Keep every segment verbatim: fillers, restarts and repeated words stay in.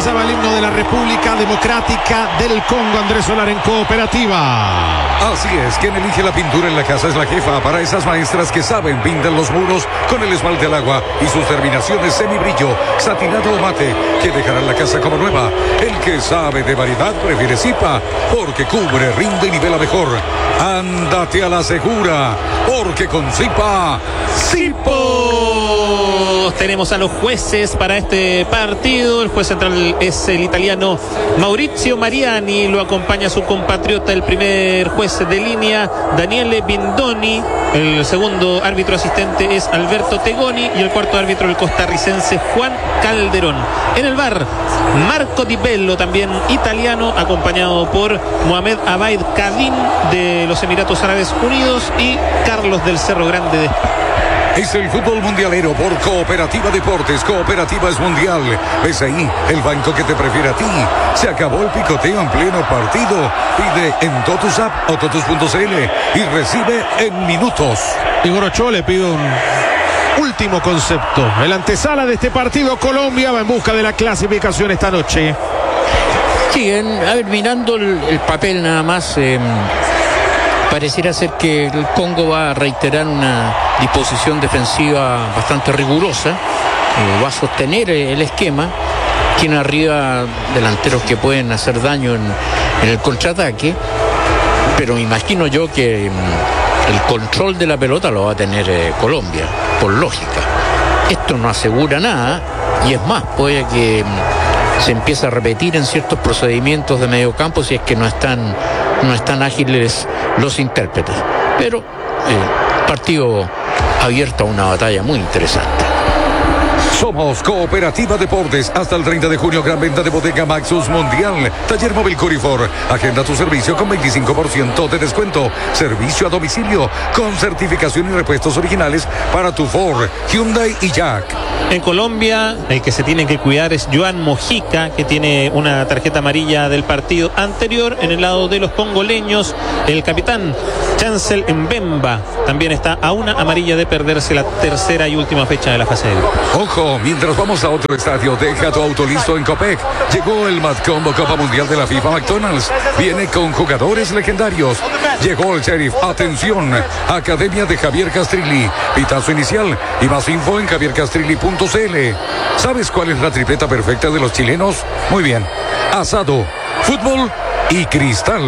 pasaba el himno de la República Democrática del Congo. Andrés Solar en Cooperativa. Así es, quien elige la pintura en la casa es la jefa. Para esas maestras que saben, pintan los muros con el esmalte al agua y sus terminaciones semibrillo, satinado o mate, que dejarán la casa como nueva. El que sabe de variedad prefiere Zipa, porque cubre, rinde y nivela mejor. Ándate a la segura, porque con Zipa, Zipo. Tenemos a los jueces para este partido. El juez central es el italiano Maurizio Mariani. Lo acompaña su compatriota, el primer juez de línea, Daniele Bindoni. El segundo árbitro asistente es Alberto Tegoni. Y el cuarto árbitro, el costarricense Juan Calderón. En el V A R, Marco Di Bello, también italiano, acompañado por Mohamed Abaid Kadin de los Emiratos Árabes Unidos y Carlos del Cerro Grande de España. Es el fútbol mundialero por Cooperativa Deportes. Cooperativa es mundial. Ves ahí el banco que te prefiere a ti. Se acabó el picoteo en pleno partido. Pide en Totus App o totus punto c l y recibe en minutos. Igor Ochoa le pido un último concepto. El antesala de este partido, Colombia va en busca de la clasificación esta noche. Sí, en, a ver, mirando el, el papel nada más, eh, pareciera ser que el Congo va a reiterar una disposición defensiva bastante rigurosa, eh, va a sostener el esquema, tiene arriba delanteros que pueden hacer daño en, en el contraataque, pero me imagino yo que mm, el control de la pelota lo va a tener eh, Colombia, por lógica. Esto no asegura nada, y es más, puede que mm, se empiece a repetir en ciertos procedimientos de mediocampo si es que no están, no están ágiles los intérpretes. Pero eh, partido abierto a una batalla muy interesante. Somos Cooperativa Deportes. Hasta el treinta de junio, gran venta de Bodega Maxus Mundial. Taller móvil Curifor. Agenda tu servicio con veinticinco por ciento de descuento. Servicio a domicilio con certificación y repuestos originales para tu Ford, Hyundai y Jack. En Colombia, el que se tiene que cuidar es Joan Mojica, que tiene una tarjeta amarilla del partido anterior. En el lado de los congoleños, el capitán Chancel Mbemba también está a una amarilla de perderse la tercera y última fecha de la fase de grupos. Ojo, mientras vamos a otro estadio, deja tu auto listo en Copec. Llegó el Matcombo Copa Mundial de la FIFA McDonald's. Viene con jugadores legendarios. Llegó el Sheriff. Atención, Academia de Javier Castrilli. Pitazo inicial y más info en javier castrilli punto c l. ¿Sabes cuál es la tripleta perfecta de los chilenos? Muy bien. Asado, fútbol y cristal.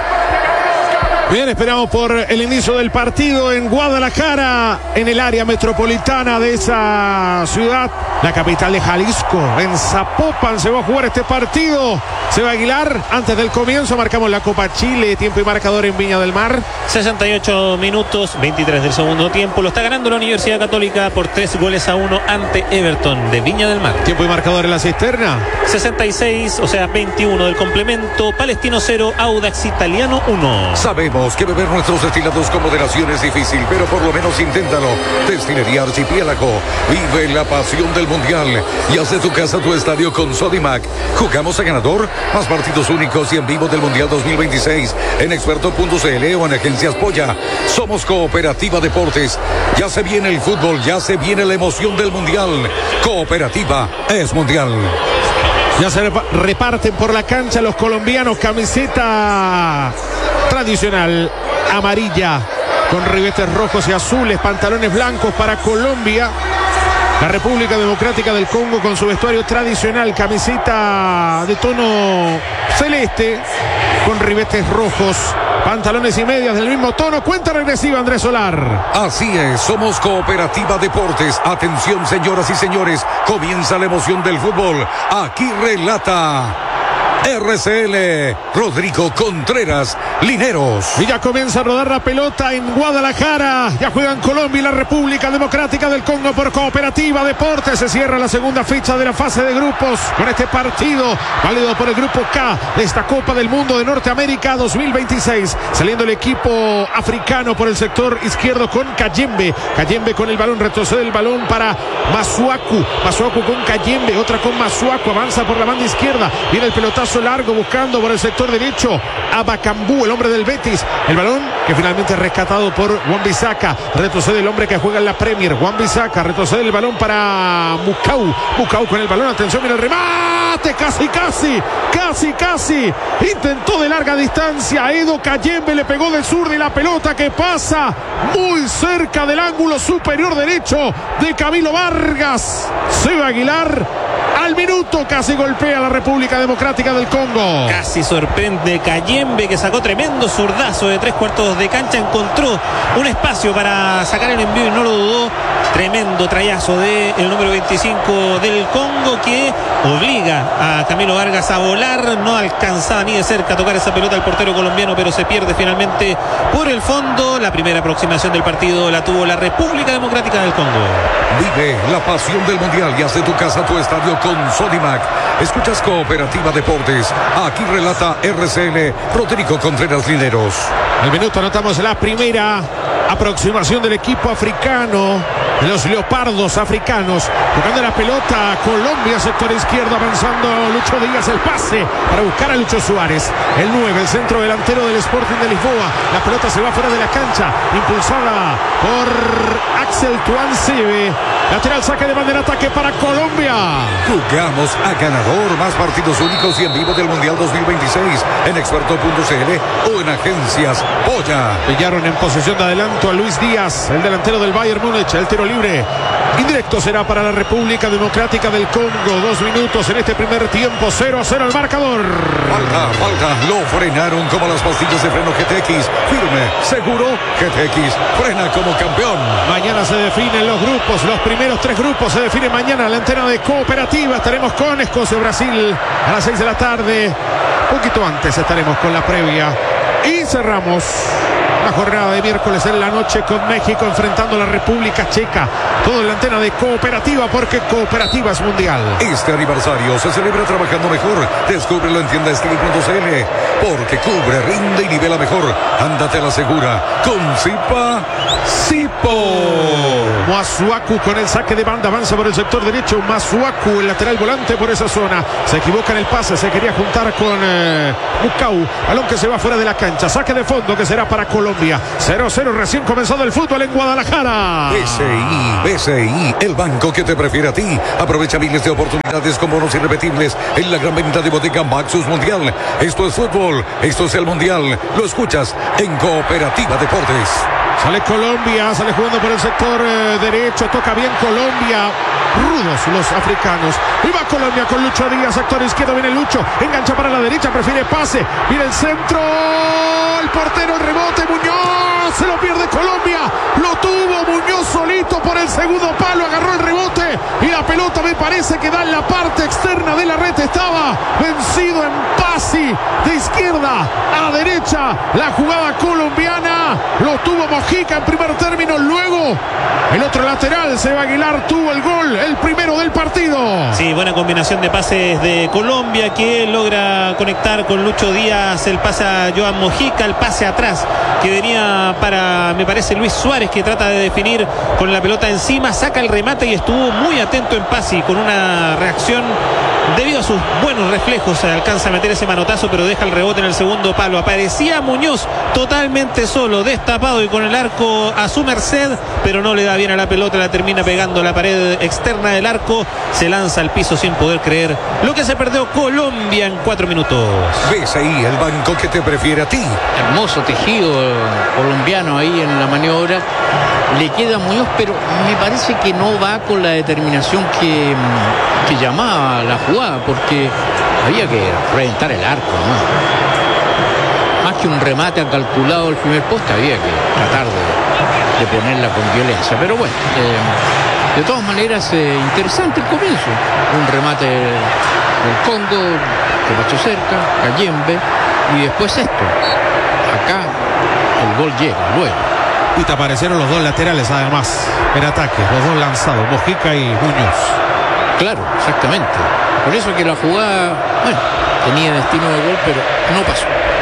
Bien, esperamos por el inicio del partido en Guadalajara, en el área metropolitana de esa ciudad, la capital de Jalisco. En Zapopan se va a jugar este partido. Seba Aguilar, antes del comienzo marcamos la Copa Chile, tiempo y marcador en Viña del Mar. sesenta y ocho minutos, veintitrés del segundo tiempo. Lo está ganando la Universidad Católica por tres goles a uno ante Everton de Viña del Mar. Tiempo y marcador en la cisterna. sesenta y seis, o sea, veintiuno del complemento. Palestino cero, Audax Italiano uno. Sabemos que beber nuestros destilados con moderación es difícil, pero por lo menos inténtalo. Destilería Archipiélago. Vive la pasión del Mundial y haz de tu casa tu estadio con Sodimac. Jugamos a ganador, más partidos únicos y en vivo del Mundial dos mil veintiséis en experto punto c l o en Agencias Polla. Somos Cooperativa Deportes. Ya se viene el fútbol, ya se viene la emoción del Mundial. Cooperativa es Mundial. Ya se reparten por la cancha los colombianos camiseta tradicional amarilla con ribetes rojos y azules, pantalones blancos para Colombia. La República Democrática del Congo con su vestuario tradicional, camiseta de tono celeste con ribetes rojos, pantalones y medias del mismo tono. Cuenta regresiva, Andrés Solar. Así es, somos Cooperativa Deportes. Atención, señoras y señores, comienza la emoción del fútbol. Aquí relata R C L Rodrigo Contreras Lineros. Y ya comienza a rodar la pelota en Guadalajara. Ya juegan Colombia y la República Democrática del Congo por Cooperativa Deportes. Se cierra la segunda fecha de la fase de grupos con este partido válido por el grupo K de esta Copa del Mundo de Norteamérica dos mil veintiséis. Saliendo el equipo africano por el sector izquierdo con Kayembe. Kayembe con el balón, retrocede el balón para Masuaku. Masuaku con Kayembe, otra con Masuaku. Avanza por la banda izquierda. Viene el pelotazo largo buscando por el sector derecho a Bacambú. El hombre del Betis. El balón que finalmente es rescatado por Wan-Bissaka. Retrocede el hombre que juega en la Premier. Wan-Bissaka retrocede el balón para Mukau. Mukau con el balón. Atención, mira el remate. Casi, casi. Casi, casi. Intentó de larga distancia. Edo Kayembe le pegó del sur de la pelota que pasa muy cerca del ángulo superior derecho de Camilo Vargas. Seba Aguilar al minuto casi golpea a la República Democrática del Congo. Casi sorprende Kayembe, que sacó tremendo zurdazo de tres cuartos de cancha. Encontró un espacio para sacar el envío y no lo dudó. Tremendo trayazo del número veinticinco del Congo, que obliga a Camilo Vargas a volar. No alcanzaba ni de cerca a tocar esa pelota al portero colombiano, pero se pierde finalmente por el fondo. La primera aproximación del partido la tuvo la República Democrática del Congo. Vive la pasión del Mundial y haz de tu casa tu estadio con Sodimac. Escuchas Cooperativa Deportes. Aquí relata R C N Rodrigo Contreras Lineros. Al minuto anotamos la primera aproximación del equipo africano, de los leopardos africanos, tocando la pelota Colombia, sector izquierdo, avanzando Lucho Díaz, el pase para buscar a Lucho Suárez, el nueve, el centro delantero del Sporting de Lisboa. La pelota se va fuera de la cancha, impulsada por Axel Tuansebe. Lateral, saque de bandera, ataque para Colombia. Jugamos a ganador. Más partidos únicos y en vivo del Mundial dos mil veintiséis en experto punto c l o en agencias Polla. Pillaron en posesión de adelanto a Luis Díaz, el delantero del Bayern Múnich. El tiro libre indirecto será para la República Democrática del Congo. Dos minutos en este primer tiempo. cero a cero el marcador. Falta, falta. Lo frenaron como las pastillas de freno G T X. Firme, seguro. G T X frena como campeón. Mañana se definen los grupos. Los primeros tres grupos se definen mañana. La antena de Cooperativa. Estaremos con Escocia, Brasil a las seis de la tarde. Un poquito antes estaremos con la previa. Y cerramos la jornada de miércoles en la noche con México enfrentando a la República Checa. Todo en la antena de Cooperativa, porque Cooperativa es mundial. Este aniversario se celebra trabajando mejor. Descúbrelo en tienda steel punto c l. Porque cubre, rinde y nivela mejor. Ándate a la segura. Con Zipa, Zipo. Masuaku con el saque de banda. Avanza por el sector derecho. Masuaku, el lateral volante por esa zona. Se equivoca en el pase. Se quería juntar con eh, Mukau. Balón que se va fuera de la cancha. Saque de fondo que será para Colombia. cero a cero, recién comenzado el fútbol en Guadalajara. B C I, B C I, el banco que te prefiere a ti. Aprovecha miles de oportunidades con bonos irrepetibles en la gran venta de bodega Maxus Mundial. Esto es fútbol, esto es el Mundial. Lo escuchas en Cooperativa Deportes. Sale Colombia, sale jugando por el sector eh, derecho, toca bien Colombia. Rudos los africanos. Y va Colombia con Lucho Díaz, sector izquierdo, viene Lucho, engancha para la derecha, prefiere pase, viene el centro, el portero, el rebote, Muñoz, se lo pierde Colombia, lo tuvo Muñoz solito por el segundo palo, agarró el rebote y la pelota me parece que da en la parte externa de la red, estaba vencido en Pasi, de izquierda a derecha, la jugada colombiana, lo tuvo Mojica en primer término, luego el otro lateral, Seba Aguilar, tuvo el gol, el primero del partido. Sí, buena combinación de pases de Colombia, que logra conectar con Lucho Díaz, el pase a Joan Mojica, el pase atrás que venía para, me parece, Luis Suárez, que trata de definir con la pelota encima, saca el remate y estuvo muy atento en Pasi, con una reacción debido a sus buenos reflejos, se alcanza a meter ese manotazo, pero deja el rebote en el segundo palo. Aparecía Muñoz totalmente solo, destapado y con el arco a su merced, pero no le da bien a la pelota, la termina pegando a la pared externa del arco, se lanza al piso sin poder creer lo que se perdió Colombia en cuatro minutos. B C I, el banco que te prefiere a ti. Hermoso tejido colombiano ahí en la maniobra. Le queda a Muñoz, pero me parece que no va con la determinación que, que llamaba la jugada, porque había que reventar el arco, ¿no? Más que un remate ha calculado el primer poste, había que tratar de, de ponerla con violencia. Pero bueno, eh, de todas maneras, eh, interesante el comienzo. Un remate del Congo, que pasó cerca, Kayembe, y después esto. Acá el gol llega luego. Y te aparecieron los dos laterales además en ataque, los dos lanzados, Mojica y Muñoz. Claro, exactamente. Por eso que la jugada, bueno, tenía destino de gol, pero no pasó.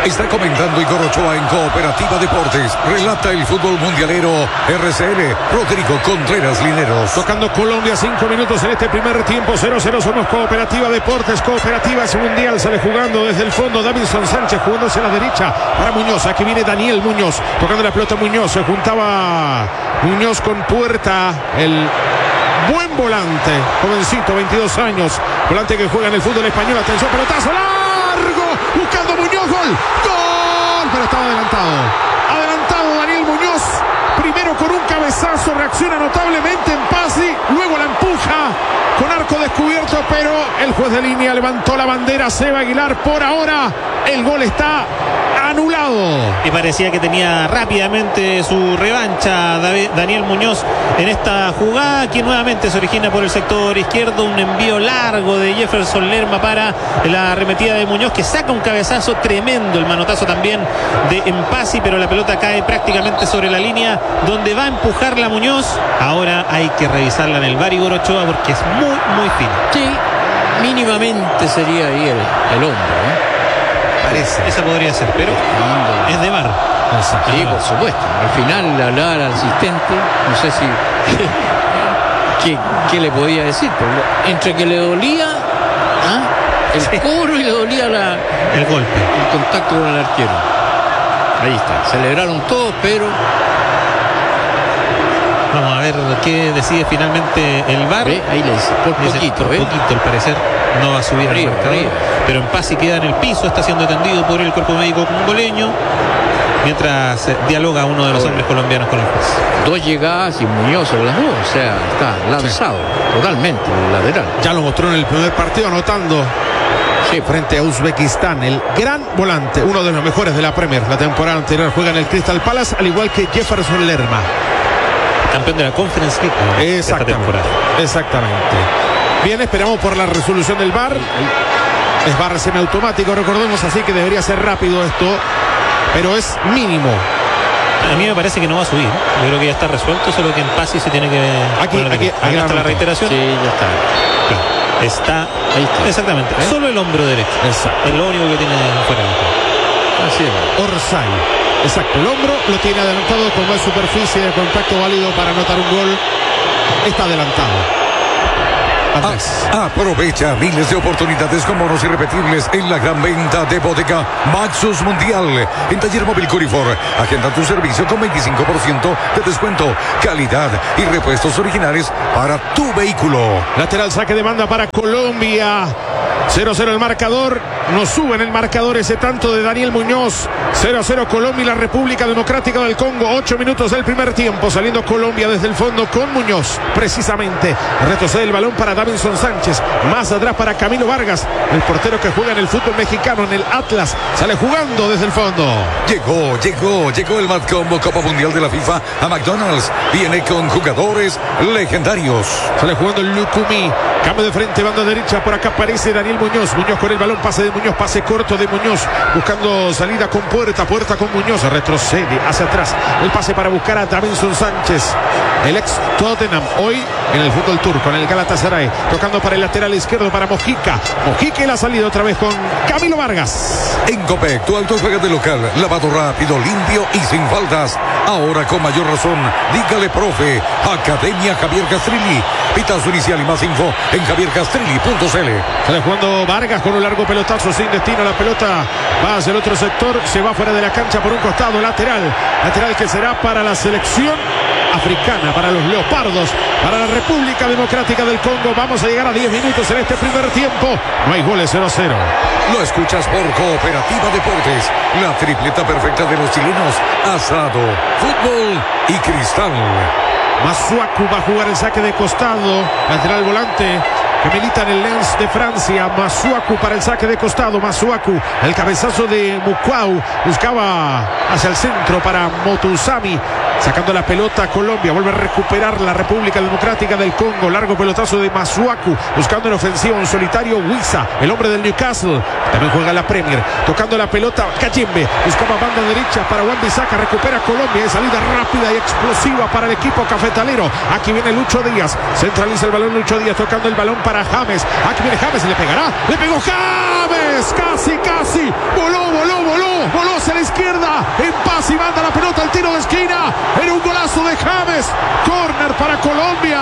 Está comentando Igor Ochoa en Cooperativa Deportes. Relata el fútbol mundialero R C L, Rodrigo Contreras Lineros. Tocando Colombia, cinco minutos en este primer tiempo, cero cero. Somos Cooperativa Deportes, Cooperativa es mundial. Sale jugando desde el fondo Davinson Sánchez, jugándose a la derecha para Muñoz. Aquí viene Daniel Muñoz, tocando la pelota Muñoz. Se juntaba Muñoz con Puerta, el buen volante, jovencito, veintidós años, volante que juega en el fútbol español. Atención, pelotazo largo, buscando Muñoz, gol, gol, pero estaba adelantado, adelantado Daniel Muñoz, primero con un cabezazo, reacciona notablemente en Pasi, luego la empuja con arco descubierto, pero el juez de línea levantó la bandera. Seba Aguilar, por ahora el gol está anulado. Y parecía que tenía rápidamente su revancha David, Daniel Muñoz en esta jugada, que nuevamente se origina por el sector izquierdo. Un envío largo de Jefferson Lerma para la arremetida de Muñoz, que saca un cabezazo tremendo, el manotazo también de Empasi, pero la pelota cae prácticamente sobre la línea donde va a empujarla Muñoz. Ahora hay que revisarla en el V A R Igor Ochoa, porque es muy, muy fina. Sí, mínimamente sería ahí el, el hombro, ¿eh? Parece. Esa podría ser, pero es de V A R. Sí, por supuesto. Al final le hablaba al asistente, no sé si ¿qué, qué le podía decir? Pero entre que le dolía ¿ah? el sí. cobro y le dolía la, el golpe, el contacto con el arquero. Ahí está. Celebraron todos, pero vamos a ver qué decide finalmente el V A R. ¿Ve? Ahí le dice, por dice, poquito, por ¿eh? poquito, al parecer no va a subir arriba, al marcador, arriba. Pero Empasi queda en el piso, está siendo atendido por el cuerpo médico congoleño, mientras eh, dialoga uno de los hombres colombianos con el juez. Dos llegadas y Muñoz en las dos, o sea, está lanzado sí. totalmente el lateral. Ya lo mostró en el primer partido, anotando sí. frente a Uzbekistán, el gran volante, uno de los mejores de la Premier. La temporada anterior juega en el Crystal Palace, al igual que Jefferson Lerma, campeón de la Conference League esta temporada. Exactamente. Bien, esperamos por la resolución del V A R. Es V A R semiautomático, recordemos, así que debería ser rápido esto, pero es mínimo. A mí me parece que no va a subir. Yo creo que ya está resuelto, solo que en Pasi se tiene que aquí, poner aquí, aquí hasta la reiteración. Sí, ya está. Claro. Está, ahí está. Exactamente. ¿Eh? Solo el hombro derecho. Exacto. Es lo único que tiene fuera. Así es. Orsay. Exacto, el hombro lo tiene adelantado con más superficie de contacto válido para anotar un gol. Está adelantado. Ah, aprovecha miles de oportunidades con bonos irrepetibles en la gran venta de bodega Maxus Mundial. En Taller Móvil Curifor, agenda tu servicio con veinticinco por ciento de descuento, calidad y repuestos originales para tu vehículo. Lateral, saque de banda para Colombia. cero cero el marcador. Nos suben el marcador ese tanto de Daniel Muñoz. cero a cero Colombia y la República Democrática del Congo. ocho minutos del primer tiempo. Saliendo Colombia desde el fondo con Muñoz. Precisamente retrocede el balón para Davinson Sánchez. Más atrás para Camilo Vargas, el portero que juega en el fútbol mexicano, en el Atlas. Sale jugando desde el fondo. Llegó, llegó, llegó el Mad Combo Copa Mundial de la FIFA a McDonald's. Viene con jugadores legendarios. Sale jugando el Lucumí. Cambio de frente, banda derecha. Por acá aparece Daniel Muñoz. Muñoz con el balón, pase de Muñoz, pase corto de Muñoz. Buscando salida con Puerta, Puerta con Muñoz. Retrocede hacia atrás. El pase para buscar a Davinson Sánchez, el ex Tottenham, hoy en el fútbol turco, en el Galatasaray. Tocando para el lateral izquierdo para Mojica. Mojica y la salida otra vez con Camilo Vargas. En Copec, tu auto juega de local. Lavado rápido, limpio y sin faltas. Ahora con mayor razón. Dígale, profe. Academia Javier Castrilli. Pitazo inicial y más info en javier castrilli punto c l. Sale jugando Vargas con un largo pelotazo sin destino. La pelota va hacia el otro sector. Se va fuera de la cancha por un costado. Lateral. Lateral que será para la selección africana, para los leopardos, para la República Democrática del Congo. Vamos a llegar a diez minutos en este primer tiempo. No hay goles, cero a cero. Lo escuchas por Cooperativa Deportes, la tripleta perfecta de los chilenos: asado, fútbol y cristal. Masuaku va a jugar el saque de costado. Lateral volante que milita en el Lens de Francia. Masuaku para el saque de costado. Masuaku, el cabezazo de Mukwau. Buscaba hacia el centro para Motusami. Sacando la pelota Colombia, vuelve a recuperar la República Democrática del Congo. Largo pelotazo de Masuaku, buscando en ofensiva un solitario Wissa, el hombre del Newcastle. También juega la Premier. Tocando la pelota Kayembe, buscaba banda derecha para Wan-Bissaka. Recupera Colombia, de salida rápida y explosiva para el equipo cafetalero. Aquí viene Lucho Díaz, centraliza el balón Lucho Díaz, tocando el balón para James. Aquí viene James, le pegará, le pegó James, casi, casi, voló, voló, voló, voló hacia la izquierda, en paz y manda la pelota al tiro de esquina. Era un golazo de James, córner para Colombia.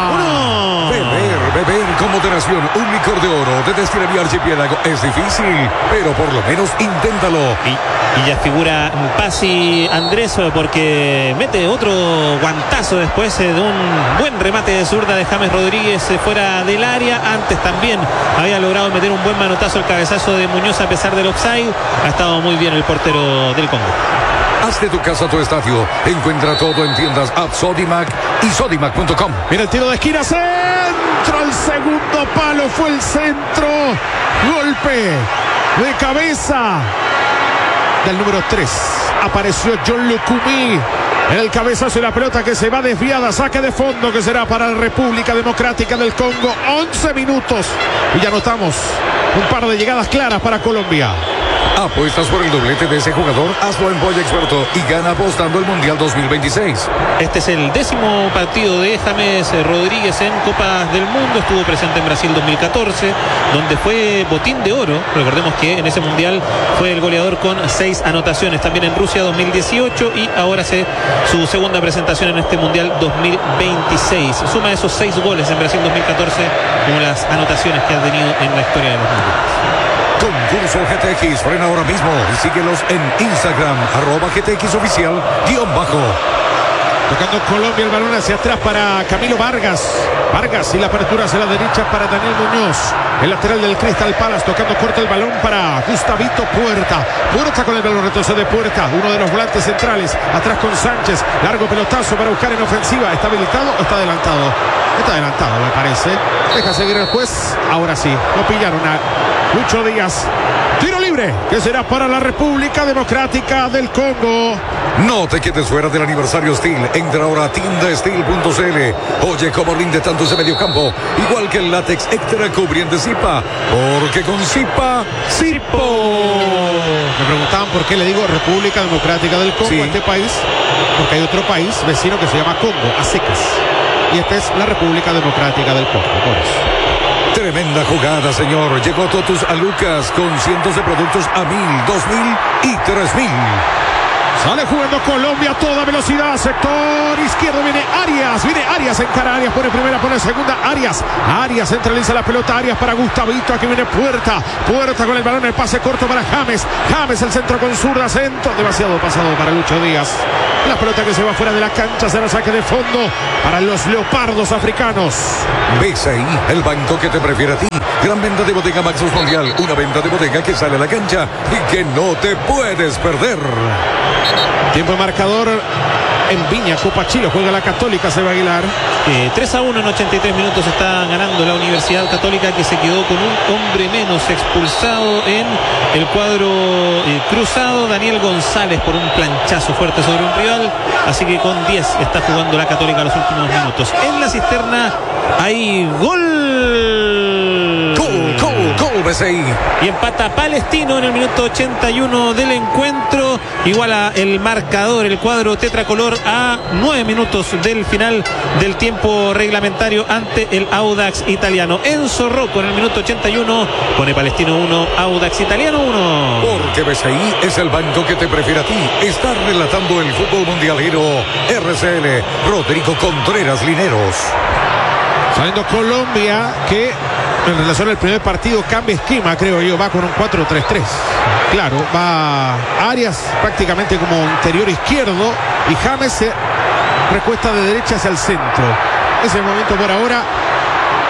Uno. Beber, beber con moderación un licor de oro de Destilería Archipiélago es difícil, pero por lo menos inténtalo. Y, y ya figura Pasi Andrés, porque mete otro guantazo después de un buen remate de zurda de James Rodríguez fuera del área. Antes también había logrado meter un buen manotazo, el cabezazo de Muñoz a pesar del offside. Ha estado muy bien el portero del Congo. Haz de tu casa tu estadio. Encuentra todo en tiendas App Sodimac y Sodimac punto com. Mira el tiro de esquina, centro, el segundo palo fue el centro. Golpe de cabeza del número tres. Apareció John Lukumi en el cabezazo y la pelota que se va desviada. Saque de fondo que será para la República Democrática del Congo. once minutos y ya notamos un par de llegadas claras para Colombia. ¿Apuestas por el doblete de ese jugador? Hazlo en Boya Experto y gana apostando el Mundial dos mil veintiséis. Este es el décimo partido de James Rodríguez en Copas del Mundo. Estuvo presente en Brasil dos mil catorce, donde fue botín de oro. Recordemos que en ese Mundial fue el goleador con seis anotaciones. También en Rusia dos mil dieciocho y ahora hace su segunda presentación en este Mundial dos mil veintiséis. Suma esos seis goles en Brasil dos mil catorce como las anotaciones que ha tenido en la historia de los mundiales. Concurso G T X, frena ahora mismo y síguelos en Instagram, arroba G T X oficial, guión bajo. Tocando Colombia el balón hacia atrás para Camilo Vargas. Vargas y la apertura hacia la derecha para Daniel Muñoz. El lateral del Crystal Palace tocando corto el balón para Gustavito Puerta. Puerta con el balón, retrocede Puerta, uno de los volantes centrales. Atrás con Sánchez. Largo pelotazo para buscar en ofensiva. ¿Está habilitado o está adelantado? Está adelantado, me parece. Deja seguir el juez. Ahora sí, lo pillaron a Lucho Díaz. Tiro libre, que será para la República Democrática del Congo. No te quedes fuera del aniversario Steel. Entra ahora a tienda steel punto c l. Oye cómo rinde tanto ese mediocampo. Igual que el látex extra cubriente Zipa. Porque con Zipa, Zipo. Me preguntaban por qué le digo República Democrática del Congo Sí. a este país. Porque hay otro país vecino que se llama Congo, a secas. Y esta es la República Democrática del Congo, por eso. Tremenda jugada, señor. Llegó Totus a Lucas con cientos de productos a mil, dos mil y tres mil. Sale jugando Colombia a toda velocidad. Sector izquierdo viene Arias. Viene Arias, encara Arias. Pone primera, pone segunda. Arias. Arias centraliza la pelota. Arias para Gustavito. Aquí viene Puerta. Puerta con el balón. El pase corto para James. James el centro con zurda. Centro. Demasiado pasado para Lucho Díaz. La pelota que se va fuera de la cancha. Será saque de fondo para los leopardos africanos. B C I, el banco que te prefiere a ti. Gran venta de Bodega Maxus Mundial. Una venta de bodega que sale a la cancha y que no te puedes perder. Tiempo de marcador en Viña, Copa Chile, juega la Católica, Seba Aguilar. Eh, tres a uno en ochenta y tres minutos está ganando la Universidad Católica, que se quedó con un hombre menos expulsado en el cuadro eh, cruzado. Daniel González por un planchazo fuerte sobre un rival. Así que con diez está jugando la Católica los últimos minutos. En la cisterna hay gol. Gol, gol, gol, B C I. Y empata Palestino en el minuto ochenta y uno del encuentro. Iguala el marcador, el cuadro tetracolor, a nueve minutos del final del tiempo reglamentario ante el Audax Italiano. Enzo Rocco en el minuto ochenta y uno pone Palestino uno, Audax Italiano uno. Porque B C I es el banco que te prefiere a ti. Está relatando el fútbol mundialero R C L, Rodrigo Contreras Lineros. Saliendo Colombia, que en relación al primer partido cambia esquema, creo yo, va con un cuatro tres tres. Claro, va Arias prácticamente como interior izquierdo y James se recuesta de derecha hacia el centro. Ese momento por ahora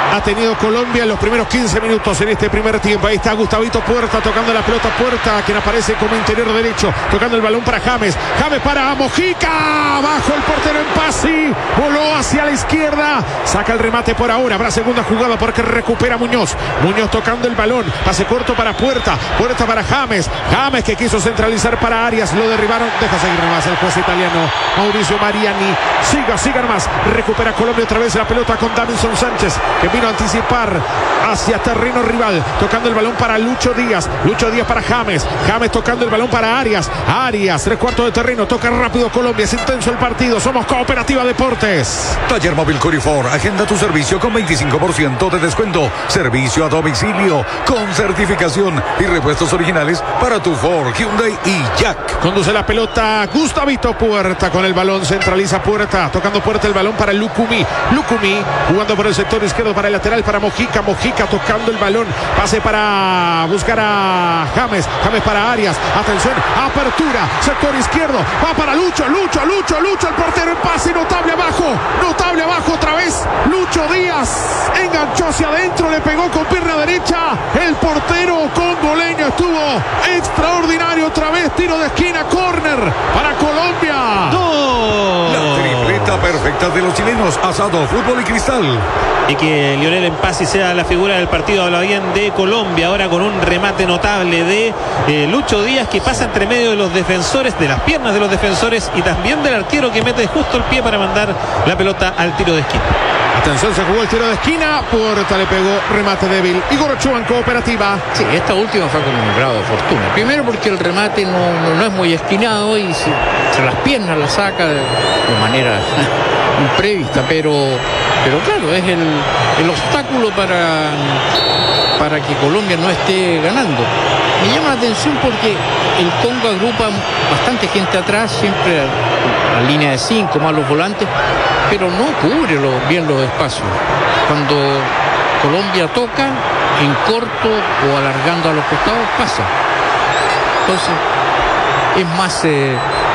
ha tenido Colombia en los primeros quince minutos en este primer tiempo. Ahí está Gustavito Puerta tocando la pelota. Puerta, quien aparece como interior derecho, tocando el balón para James. James para Mojica. Bajo el portero en Pasi. Voló hacia la izquierda. Saca el remate por ahora. Habrá segunda jugada porque recupera Muñoz. Muñoz tocando el balón. Pase corto para Puerta. Puerta para James. James que quiso centralizar para Arias. Lo derribaron. Deja seguir nomás el juez italiano Mauricio Mariani. Siga, siga nomás. Recupera Colombia otra vez la pelota con Davinson Sánchez, que vino a anticipar hacia terreno rival. Tocando el balón para Lucho Díaz. Lucho Díaz para James. James tocando el balón para Arias. Arias, tres cuartos de terreno. Toca rápido Colombia. Es intenso el partido. Somos Cooperativa Deportes. Taller Móvil Corifor. Agenda tu servicio con veinticinco por ciento de descuento. Servicio a domicilio con certificación y repuestos originales para tu Ford, Hyundai y Jack. Conduce la pelota Gustavito Puerta con el balón. Centraliza Puerta. Tocando Puerta el balón para Lucumí. Lucumí jugando por el sector izquierdo para el lateral para Mojica. Mojica tocando el balón. Pase para buscar a James. James para Arias. Atención. Apertura. Sector izquierdo. Va para Lucho. Lucho. Lucho. Lucho. El portero en pase. Notable abajo. Notable abajo otra vez. Lucho Díaz. Enganchó hacia adentro. Le pegó con pierna derecha. El portero congoleño estuvo extraordinario otra vez. Tiro de esquina. Córner para Colombia. ¡No! La tripleta perfecta de los chilenos. Asado, fútbol y cristal. Y que Lionel Empasi sea la figura del partido. Habla bien de Colombia. Ahora con un remate notable de eh, Lucho Díaz, que pasa entre medio de los defensores, de las piernas de los defensores, y también del arquero, que mete justo el pie para mandar la pelota al tiro de esquina. Atención, se jugó el tiro de esquina. Puerta le pegó, remate débil. Igor Ochoa en Cooperativa. Sí, esta última fue con un grado de fortuna. Primero porque el remate no, no, no es muy esquinado y se, se las piernas la saca de, de manera imprevista, pero, pero claro, es el, el obstáculo para, para que Colombia no esté ganando. Me llama la atención porque el Congo agrupa bastante gente atrás, siempre a, a línea de cinco, más los volantes, pero no cubre lo, bien los espacios. Cuando Colombia toca en corto o alargando a los costados, pasa. Entonces es más eh,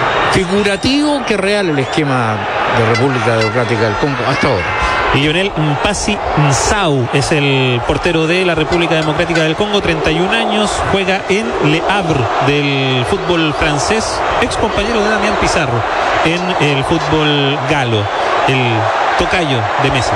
figurativo que real el esquema de República Democrática del Congo hasta ahora. Lionel Mpasi Nsau es el portero de la República Democrática del Congo, treinta y un años, juega en Le Havre del fútbol francés, ex compañero de Damián Pizarro en el fútbol galo, el tocayo de Messi.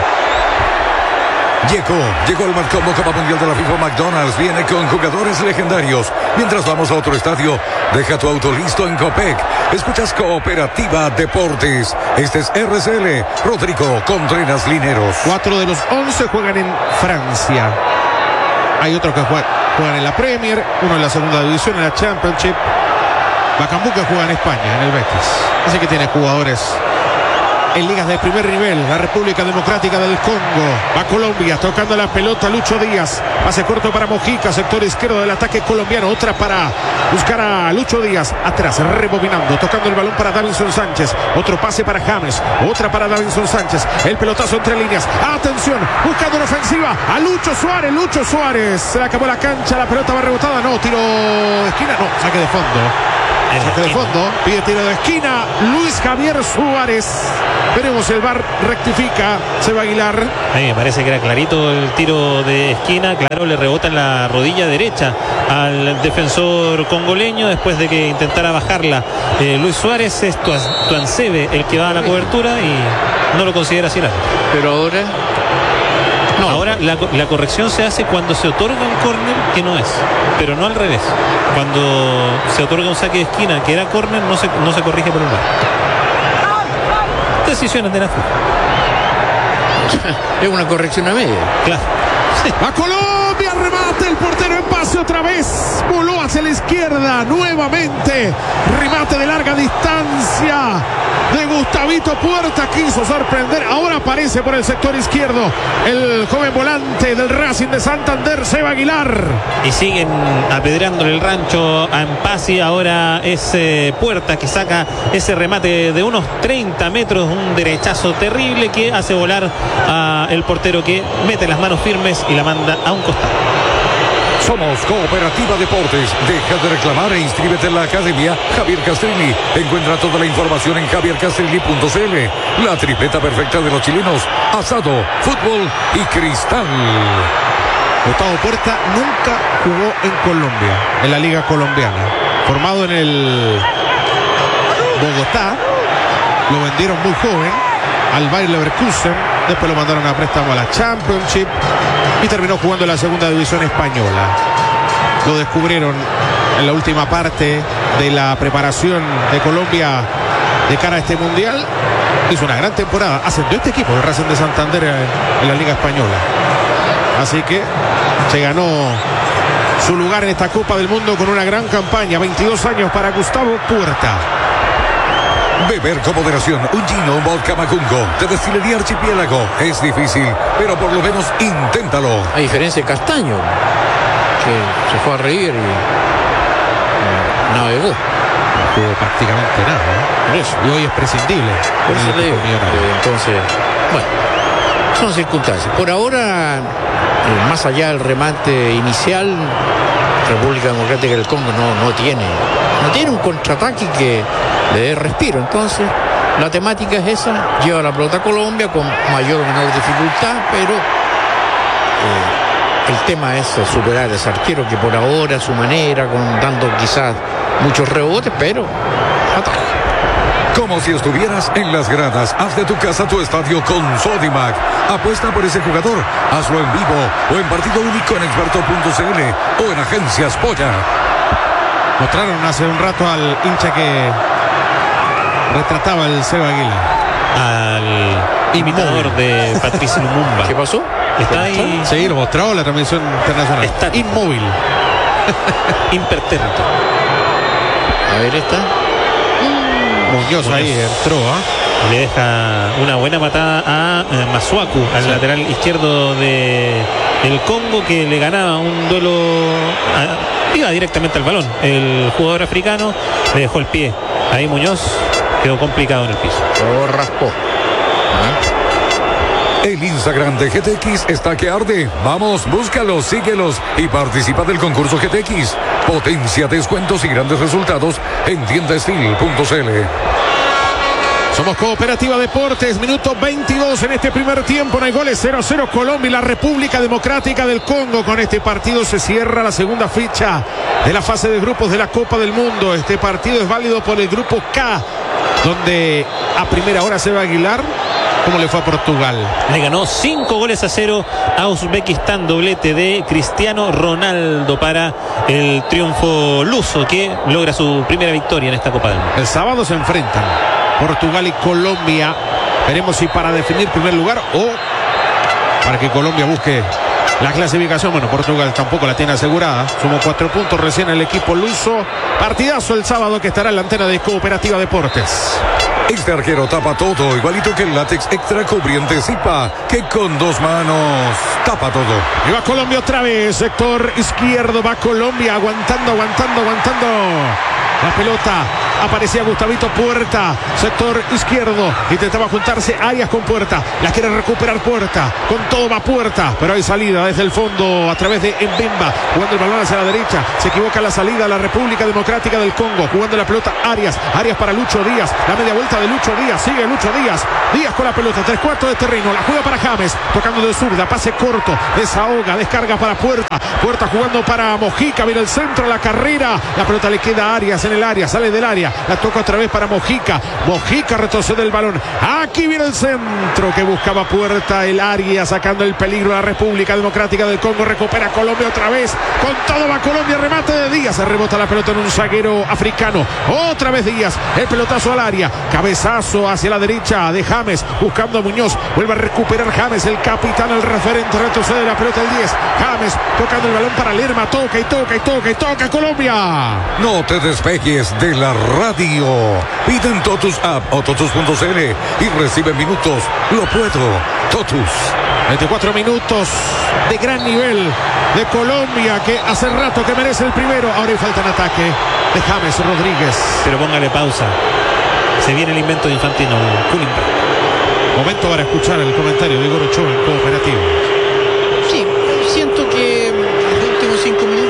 Llegó, llegó el Marcombo Copa Mundial de la FIFA. McDonald's viene con jugadores legendarios. Mientras vamos a otro estadio, deja tu auto listo en Copec. Escuchas Cooperativa Deportes. Este es R C L, Rodrigo Contreras Lineros. Cuatro de los once juegan en Francia. Hay otros que juegan, juegan en la Premier, uno en la segunda división, en la Championship. Bacambuca juega en España, en el Betis. Así que tiene jugadores en ligas de primer nivel. La República Democrática del Congo. Va Colombia tocando la pelota. Lucho Díaz. Pase corto para Mojica. Sector izquierdo del ataque colombiano. Otra para buscar a Lucho Díaz. Atrás, rebobinando. Tocando el balón para Davinson Sánchez. Otro pase para James. Otra para Davinson Sánchez. El pelotazo entre líneas. Atención. Buscando la ofensiva a Lucho Suárez. Lucho Suárez. Se le acabó la cancha. La pelota va rebotada. No. Tiro de esquina. No. Saque de fondo. Saque de fondo. Pide tiro de esquina. Luis Javier Suárez. Veremos si el V A R rectifica. Se va a Aguilar. A mí me parece que era clarito el tiro de esquina. Claro, le rebota en la rodilla derecha al defensor congoleño después de que intentara bajarla. Eh, Luis Suárez es Tuancebe el que va a la cobertura y no lo considera así. Pero ahora... No, ahora la, la corrección se hace cuando se otorga un córner que no es, pero no al revés. Cuando se otorga un saque de esquina que era córner, no se, no se corrige por el V A R. Decisiones de la FIFA. Es una corrección a media. Claro. Sí. A Colombia, remate el portero en pase otra vez. Voló hacia la izquierda nuevamente. Remate de larga distancia de Gustavito Puerta. Quiso sorprender. Ahora aparece por el sector izquierdo el joven volante del Racing de Santander, Seba Aguilar. Y siguen apedreándole el rancho a Mpasi. Ahora es eh, Puerta que saca ese remate de unos treinta metros, un derechazo terrible que hace volar a el portero, que mete las manos firmes y la manda a un costado. Somos Cooperativa Deportes. Deja de reclamar e inscríbete en la Academia Javier Castrilli. Encuentra toda la información en javier castrilli punto c l. La tripleta perfecta de los chilenos: asado, fútbol y cristal. Gustavo Puerta nunca jugó en Colombia, en la Liga Colombiana. Formado en el Bogotá, lo vendieron muy joven al Bayer Leverkusen, después lo mandaron a préstamo a la Championship y terminó jugando en la segunda división española. Lo descubrieron en la última parte de la preparación de Colombia de cara a este mundial. Hizo una gran temporada, ascendió este equipo, el Racing de Santander, en la Liga Española. Así que se ganó su lugar en esta Copa del Mundo con una gran campaña. veintidós años para Gustavo Puerta. Beber con moderación, un gino, un vodka Macungo de Destilería Archipiélago. Es difícil, pero por lo menos inténtalo. A diferencia de Castaño, que se fue a reír y eh, navegó. No jugó prácticamente nada, ¿eh? Por eso. Y hoy es prescindible. Por eso le digo. Eh, Entonces, bueno, son circunstancias. Por ahora, eh, más allá del remate inicial, República Democrática del Congo no, no tiene no tiene un contraataque que le dé respiro. Entonces, la temática es esa: lleva la pelota a Colombia con mayor o menor dificultad, pero eh, el tema es superar a ese arquero que por ahora, a su manera, con dando quizás muchos rebotes, pero ataja. Como si estuvieras en las gradas. Haz de tu casa tu estadio con Sodimac. Apuesta por ese jugador. Hazlo en vivo o en partido único en experto punto c l o en Agencias Polla. Mostraron hace un rato al hincha que retrataba el Seba Aguilar, Al imitador de Patricio Lumumba. ¿Qué pasó? Está ahí. Sí, lo mostró la transmisión internacional. Está inmóvil. Impertérrito. A ver, esta. Muñoz ahí entró, ¿ah? Le deja una buena patada a eh, Masuaku, al Sí. lateral izquierdo de el Congo, que le ganaba un duelo, a, iba directamente al balón. El jugador africano le dejó el pie. Ahí Muñoz quedó complicado en el piso. Lo raspó. ¿Ah? El Instagram de G T X está que arde. Vamos, búscalos, síguelos y participa del concurso G T X. Potencia, descuentos y grandes resultados en tienda steel punto c l. Somos Cooperativa Deportes, minuto veintidós en este primer tiempo. No hay goles, cero a cero Colombia y la República Democrática del Congo. Con este partido se cierra la segunda ficha de la fase de grupos de la Copa del Mundo. Este partido es válido por el grupo K, donde a primera hora Seba Aguilar, ¿cómo le fue a Portugal? Le ganó cinco goles a cero a Uzbekistán, doblete de Cristiano Ronaldo para el triunfo luso, que logra su primera victoria en esta Copa del Mundo. El sábado se enfrentan Portugal y Colombia. Veremos si para definir primer lugar o para que Colombia busque la clasificación. Bueno, Portugal tampoco la tiene asegurada. Sumó cuatro puntos recién el equipo luso. Partidazo el sábado que estará en la antena de Cooperativa Deportes. Este arquero tapa todo, igualito que el látex extra cubriente Zipa, que con dos manos tapa todo. Y va Colombia otra vez, sector izquierdo, va Colombia, aguantando, aguantando, aguantando. La pelota, aparecía Gustavito Puerta, sector izquierdo, intentaba juntarse Arias con Puerta, la quiere recuperar Puerta, con todo va Puerta, pero hay salida desde el fondo a través de Mbemba, jugando el balón hacia la derecha, se equivoca la salida la República Democrática del Congo, jugando la pelota Arias, Arias para Lucho Díaz, la media vuelta de Lucho Díaz, sigue Lucho Díaz, Díaz con la pelota, tres cuartos de terreno, la juega para James, tocando de zurda, pase corto, desahoga, descarga para Puerta, Puerta jugando para Mojica, viene el centro, la carrera, la pelota le queda a Arias en el área, sale del área, la toca otra vez para Mojica, Mojica retrocede el balón, aquí viene el centro que buscaba Puerta, el área sacando el peligro a la República Democrática del Congo, recupera Colombia otra vez, con todo va Colombia, remate de Díaz, se rebota la pelota en un zaguero africano, otra vez Díaz, el pelotazo al área, cabezazo hacia la derecha de James, buscando a Muñoz, vuelve a recuperar James, el capitán, el referente, retrocede la pelota el diez, James tocando el balón para Lerma, toca y toca y toca y toca Colombia. No te despegues de la radio. Piden Totus App o Totus punto c l y recibe minutos. Lo puedo. Totus. veinticuatro minutos de gran nivel de Colombia, que hace rato que merece el primero. Ahora hay falta en ataque de James Rodríguez. Pero póngale pausa. Se viene el invento de Infantino. Momento para escuchar el comentario de Igor Ochoa en Cooperativa. Sí, siento que en los últimos cinco minutos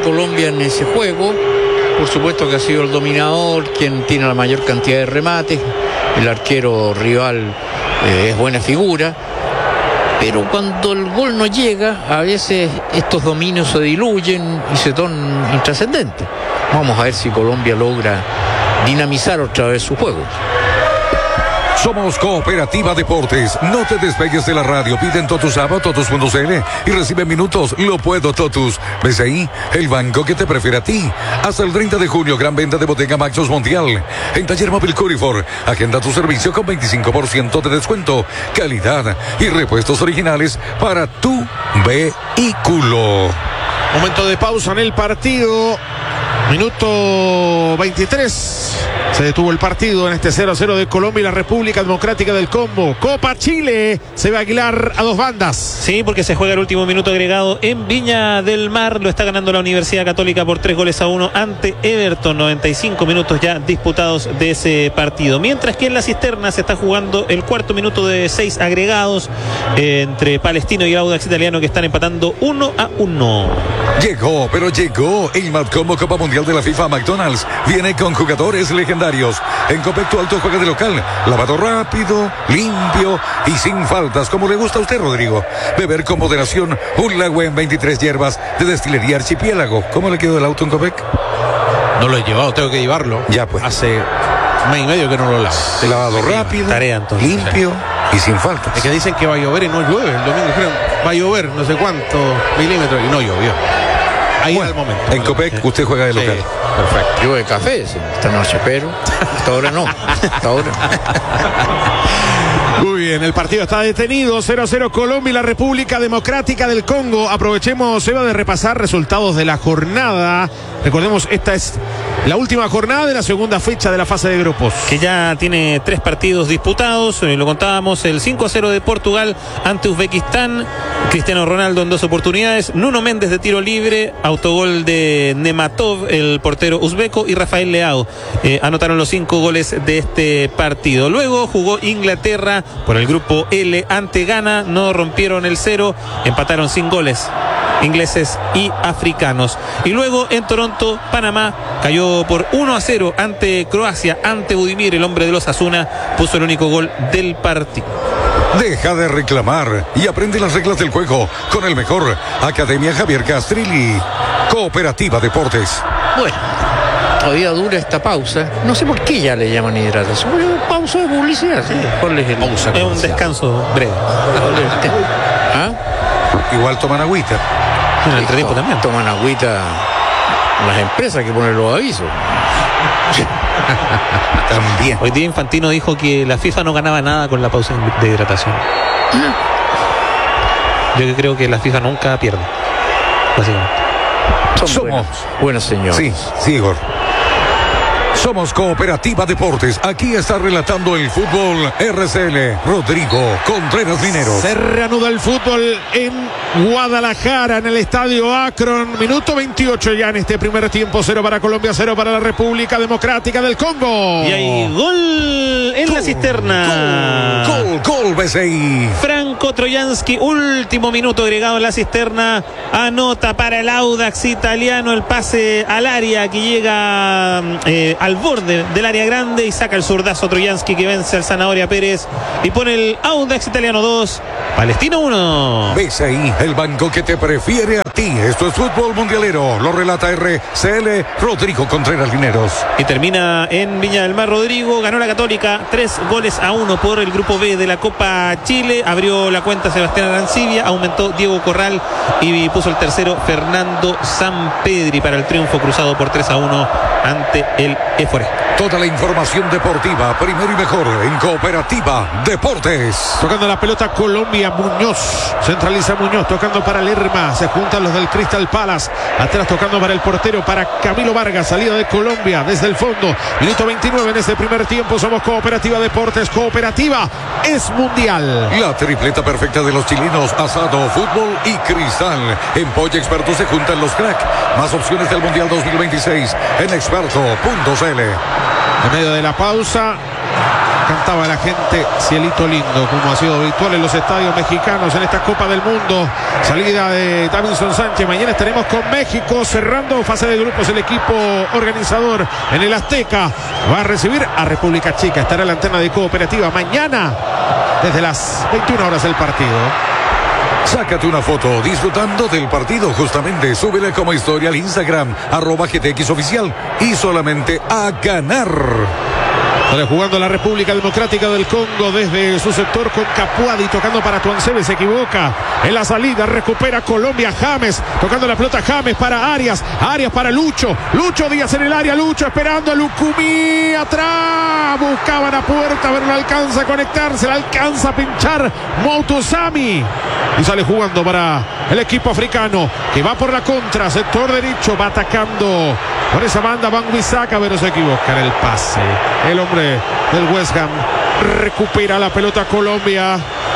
Colombia en ese juego. Por supuesto que ha sido el dominador, quien tiene la mayor cantidad de remates. El arquero rival eh, es buena figura. Pero cuando el gol no llega, a veces estos dominios se diluyen y se tornan intrascendentes. Vamos a ver si Colombia logra dinamizar otra vez su juego. Somos Cooperativa Deportes. No te despegues de la radio. Piden Totus App, totus punto c l y recibe minutos. Lo puedo, Totus. ¿Ves ahí? El banco que te prefiere a ti. Hasta el treinta de junio, gran venta de Bodega Maxus Mundial. En Taller Móvil Curifor. Agenda tu servicio con veinticinco por ciento de descuento. Calidad y repuestos originales para tu vehículo. Momento de pausa en el partido. Minuto veintitrés. Se detuvo el partido en este cero a cero de Colombia y la República Democrática del Congo. Copa Chile. Se va a Aguilar a dos bandas. Sí, porque se juega el último minuto agregado en Viña del Mar. Lo está ganando la Universidad Católica por tres goles a uno ante Everton. noventa y cinco minutos ya disputados de ese partido. Mientras que en la Cisterna se está jugando el cuarto minuto de seis agregados eh, entre Palestino y el Audax Italiano, que están empatando uno a uno. Llegó, pero llegó el Matcombo Copa Mundial de la FIFA. McDonald's viene con jugadores legendarios. En Copec tu auto juega de local. Lavado rápido, limpio y sin faltas, como le gusta a usted, Rodrigo. Beber con moderación. Un lago en veintitrés hierbas de Destilería Archipiélago. ¿Cómo le quedó el auto en Copec? No lo he llevado, tengo que llevarlo. Ya pues. Hace mes y medio que no lo lavo. Lavado rápido, tarea, entonces, limpio y sin faltas. Es que dicen que va a llover y no llueve. El domingo dijeron, va a llover no sé cuántos milímetros y no llovió. Ahí Bueno, era el momento. en Copec usted juega de local. Sí, perfecto. Yo de café sí, esta noche, pero hasta ahora no. Hasta ahora. Muy bien, el partido está detenido. cero a cero Colombia y la República Democrática del Congo. Aprovechemos, Eva, de repasar resultados de la jornada. Recordemos, esta es la última jornada de la segunda fecha de la fase de grupos. Que ya tiene tres partidos disputados, eh, lo contábamos, el cinco a cero de Portugal ante Uzbekistán, Cristiano Ronaldo en dos oportunidades, Nuno Méndez de tiro libre, autogol de Nematov, el portero uzbeco, y Rafael Leao eh, anotaron los cinco goles de este partido. Luego jugó Inglaterra por el grupo L ante Ghana, no rompieron el cero, empataron sin goles ingleses y africanos. Y luego en Toronto, Panamá cayó por uno a cero ante Croacia, ante Budimir, el hombre de los Asuna puso el único gol del partido. Deja de reclamar y aprende las reglas del juego con el mejor. Academia Javier Castrilli. Cooperativa Deportes. Bueno, todavía dura esta pausa. No sé por qué ya le llaman hidratación. Pausa de publicidad, sí. ¿Cuál es el pausa? Es un descanso breve. ¿Ah? Igual toman agüita. En el entretiempo también. Toman agüita las empresas que ponen los avisos. También. Hoy día Infantino dijo que la FIFA no ganaba nada con la pausa de hidratación. Yo creo que la FIFA nunca pierde, básicamente. Son Somos buenos, buenos señores. Sí, sí, Igor. Somos Cooperativa Deportes. Aquí está relatando el fútbol R C L Rodrigo Contreras Mineros. Se reanuda el fútbol en Guadalajara, en el estadio Akron. Minuto veintiocho ya en este primer tiempo. Cero para Colombia, cero para la República Democrática del Congo. Y hay gol en la Cisterna. Gol, gol, gol, B C I. Franco Trojansky, último minuto agregado en la Cisterna. Anota para el Audax Italiano, el pase al área que llega eh, al borde del área grande y saca el zurdazo Trojansky, que vence al Zanahoria Pérez y pone el Audax Italiano dos, Palestino uno. B C I, el banco que te prefiere a ti. Esto es fútbol mundialero. Lo relata R C L Rodrigo Contreras Mineros. Y termina en Viña del Mar. Rodrigo ganó la Católica tres goles a uno por el grupo B de la Copa Chile. Abrió la cuenta Sebastián Arancibia, aumentó Diego Corral y puso el tercero Fernando Sampedri para el triunfo cruzado por tres a uno ante el Éfore. Toda la información deportiva, primero y mejor en Cooperativa Deportes. Tocando la pelota Colombia, Muñoz. Centraliza Muñoz, tocando para Lerma. Se juntan los del Crystal Palace. Atrás tocando para el portero, para Camilo Vargas. Salida de Colombia desde el fondo. Minuto veintinueve en este primer tiempo. Somos Cooperativa Deportes. Cooperativa es mundial. La tripleta perfecta de los chilenos: asado, fútbol y cristal. En Pollo Experto se juntan los crack. Más opciones del Mundial dos mil veintiséis en experto punto c l. En medio de la pausa, cantaba la gente cielito lindo, como ha sido habitual en los estadios mexicanos en esta Copa del Mundo. Salida de Davinson Sánchez. Mañana estaremos con México cerrando fase de grupos. El equipo organizador en el Azteca va a recibir a República Checa. Estará la antena de Cooperativa mañana desde las veintiuna horas del partido. Sácate una foto disfrutando del partido, justamente. Súbele como historia al Instagram, arroba G T X oficial, y solamente a ganar. Sale jugando la República Democrática del Congo desde su sector con Capuadi tocando para Tuancebe, se equivoca en la salida, recupera Colombia. James tocando la pelota, James para Arias, Arias para Lucho, Lucho Díaz en el área, Lucho esperando a Lucumí atrás, buscaban a puerta pero no alcanza a conectarse, la alcanza a pinchar Moutoussamy y sale jugando para el equipo africano que va por la contra, sector derecho, va atacando por esa banda Wan-Bissaka, pero se equivoca en el pase. El hombre del West Ham recupera la pelota Colombia.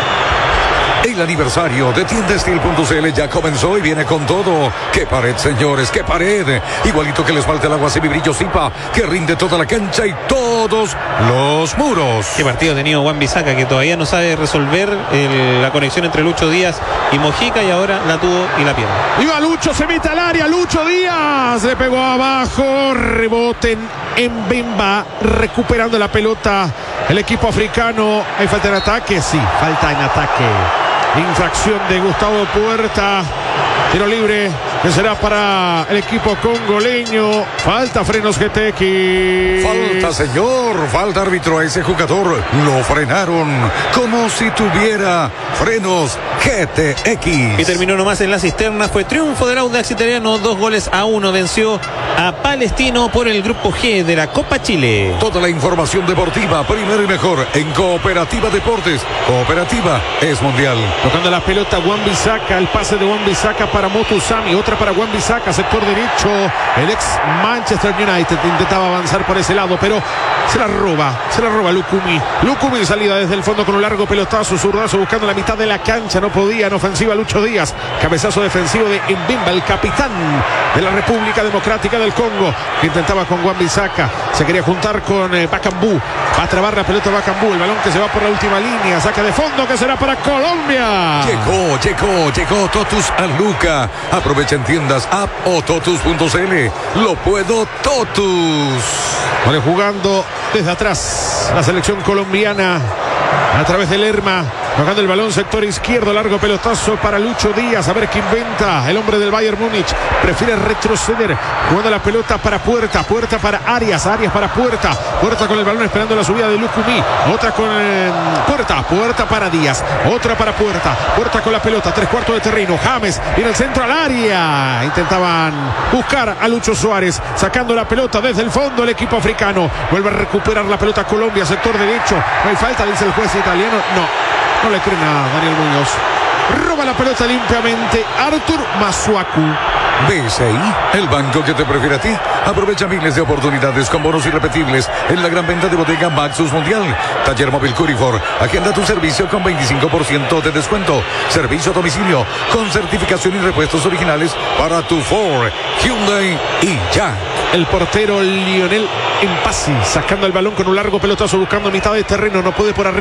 El aniversario de tienda steel punto c l ya comenzó y viene con todo. ¡Qué pared, señores! ¡Qué pared! Igualito que les falta el agua semibrillo Zipa, que rinde toda la cancha y todos los muros. Qué partido ha tenido Wan-Bissaka, que todavía no sabe resolver el, la conexión entre Lucho Díaz y Mojica, y ahora la tuvo y la pierde. Iba Lucho, se mete al área, Lucho Díaz le pegó abajo, rebote en Bemba, recuperando la pelota el equipo africano. ¿Hay falta en ataque? Sí, falta en ataque. Infracción de Gustavo Puerta. Tiro libre que será para el equipo congoleño. Falta Frenos G T X. Falta, señor. Falta, árbitro. A ese jugador lo frenaron como si tuviera frenos G T X. Y terminó nomás en la cisterna. Fue triunfo del Audax Italiano. Dos goles a uno. Venció a Palestino por el grupo G de la Copa Chile. Toda la información deportiva, primero y mejor, en Cooperativa Deportes. Cooperativa es mundial. Tocando la pelota Wan-Bissaka, el pase de Wan-Bissaka para Moutoussamy, otra para Wan-Bissaka, sector derecho, el ex Manchester United intentaba avanzar por ese lado, pero se la roba, se la roba Lucumí, Lucumí salida desde el fondo con un largo pelotazo, zurdazo buscando la mitad de la cancha, no podía, en ofensiva Lucho Díaz, cabezazo defensivo de Mbemba, el capitán de la República Democrática del Congo, que intentaba con Wan-Bissaka, se quería juntar con eh, Bakambu, va a trabar la pelota Bakambu, el balón que se va por la última línea, saca de fondo que será para Colombia. Llegó, llegó, llegó Totus a Luca. Aprovecha en tiendas app o totus punto c l. Lo puedo Totus. Vale, jugando desde atrás la selección colombiana a través del Lerma, tocando el balón sector izquierdo, largo pelotazo para Lucho Díaz, a ver qué inventa el hombre del Bayern Múnich, prefiere retroceder, jugando la pelota para Puerta, Puerta para Arias, Arias para Puerta, Puerta con el balón esperando la subida de Lucumí, otra con eh, Puerta, Puerta para Díaz, otra para Puerta, Puerta con la pelota, tres cuartos de terreno, James viene el centro al área, intentaban buscar a Lucho Suárez, sacando la pelota desde el fondo el equipo africano, vuelve a recuperar la pelota Colombia, sector derecho, no hay falta, dice el juez italiano, no. No le creen a Daniel Muñoz. Roba la pelota limpiamente Artur Masuaku. B C I, el banco que te prefiere a ti. Aprovecha miles de oportunidades con bonos irrepetibles en la gran venta de bodega Maxus Mundial. Taller móvil Curifor. Agenda tu servicio con veinticinco por ciento de descuento. Servicio a domicilio con certificación y repuestos originales para tu Ford, Hyundai y ya. El portero Lionel Empasi sacando el balón con un largo pelotazo buscando mitad de terreno, no puede por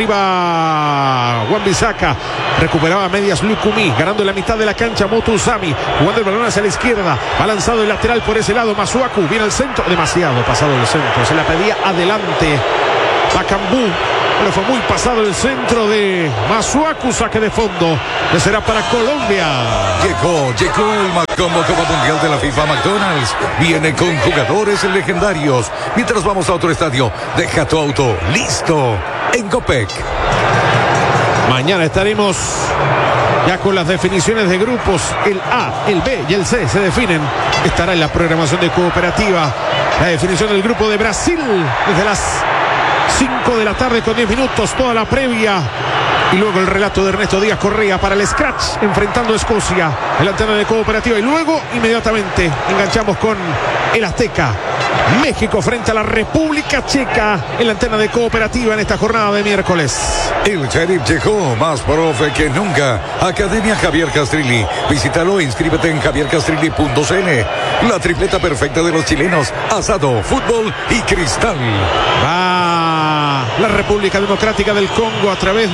arriba Wan-Bissaka, recuperaba a medias Lucumí, ganando la mitad de la cancha Moutoussamy, jugando el balón hacia la izquierda, va lanzado el lateral por ese lado, Masuaku viene al centro, demasiado pasado el centro, se la pedía adelante Bakambu, pero fue muy pasado el centro de Masuaku, saque de fondo, que será para Colombia. Llegó, llegó el Macombo Copa Mundial de la FIFA McDonald's. Viene con jugadores legendarios. Mientras vamos a otro estadio, deja tu auto listo en Copec. Mañana estaremos ya con las definiciones de grupos. El A, el B y el C se definen. Estará en la programación de Cooperativa la definición del grupo de Brasil desde las cinco de la tarde con diez minutos, toda la previa. Y luego el relato de Ernesto Díaz Correa para el Scratch, enfrentando a Escocia en la antena de Cooperativa. Y luego, inmediatamente, enganchamos con el Azteca. México frente a la República Checa en la antena de Cooperativa en esta jornada de miércoles. El Sheriff llegó más profe que nunca. Academia Javier Castrilli. Visítalo e inscríbete en javier castrilli punto c l. La tripleta perfecta de los chilenos: asado, fútbol y cristal. Va la República Democrática del Congo a través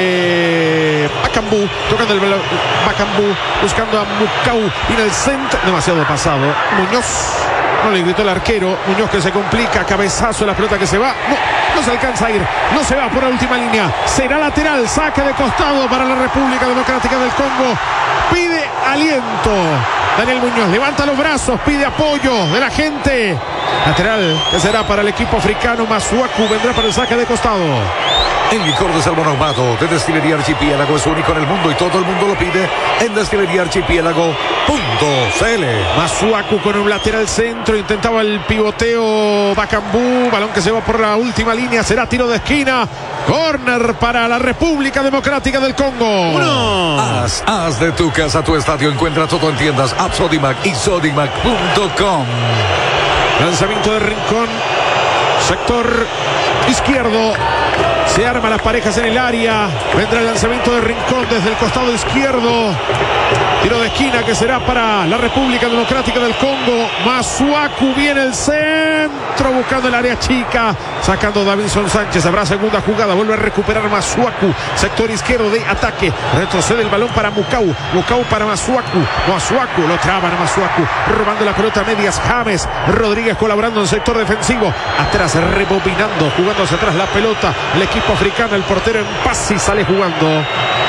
de Bakambu, tocando el Bakambu, buscando a Mukau y en el centro, demasiado pasado. Muñoz, no le gritó el arquero. Muñoz que se complica, cabezazo, la pelota que se va. No, no se alcanza a ir, no se va por la última línea. Será lateral, saque de costado para la República Democrática del Congo. Pide aliento Daniel Muñoz, levanta los brazos, pide apoyo de la gente. Lateral que será para el equipo africano. Masuaku vendrá para el saque de costado. El licor de salmón ahumado de Destilería Archipiélago es único en el mundo y todo el mundo lo pide en Destilería Archipiélago punto c l. Masuaku con un lateral centro, intentaba el pivoteo Bakambu, balón que se va por la última línea, será tiro de esquina, córner para la República Democrática del Congo. Uno. Haz, haz de tu casa tu estadio, encuentra todo en tiendas App Sodimac y Sodimac punto com. Lanzamiento de Rincón, sector izquierdo. Se arman las parejas en el área. Vendrá el lanzamiento de Rincón desde el costado izquierdo. Tiro de esquina que será para la República Democrática del Congo. Masuaku viene el centro buscando el área chica. Sacando Davinson Sánchez. Habrá segunda jugada. Vuelve a recuperar Masuaku. Sector izquierdo de ataque. Retrocede el balón para Mukau. Mukau para Masuaku. Masuaku lo traban a Masuaku. Robando la pelota a medias. James Rodríguez colaborando en el sector defensivo. Atrás rebobinando. Jugando hacia atrás la pelota. El equipo africano. El portero en paz y sale jugando.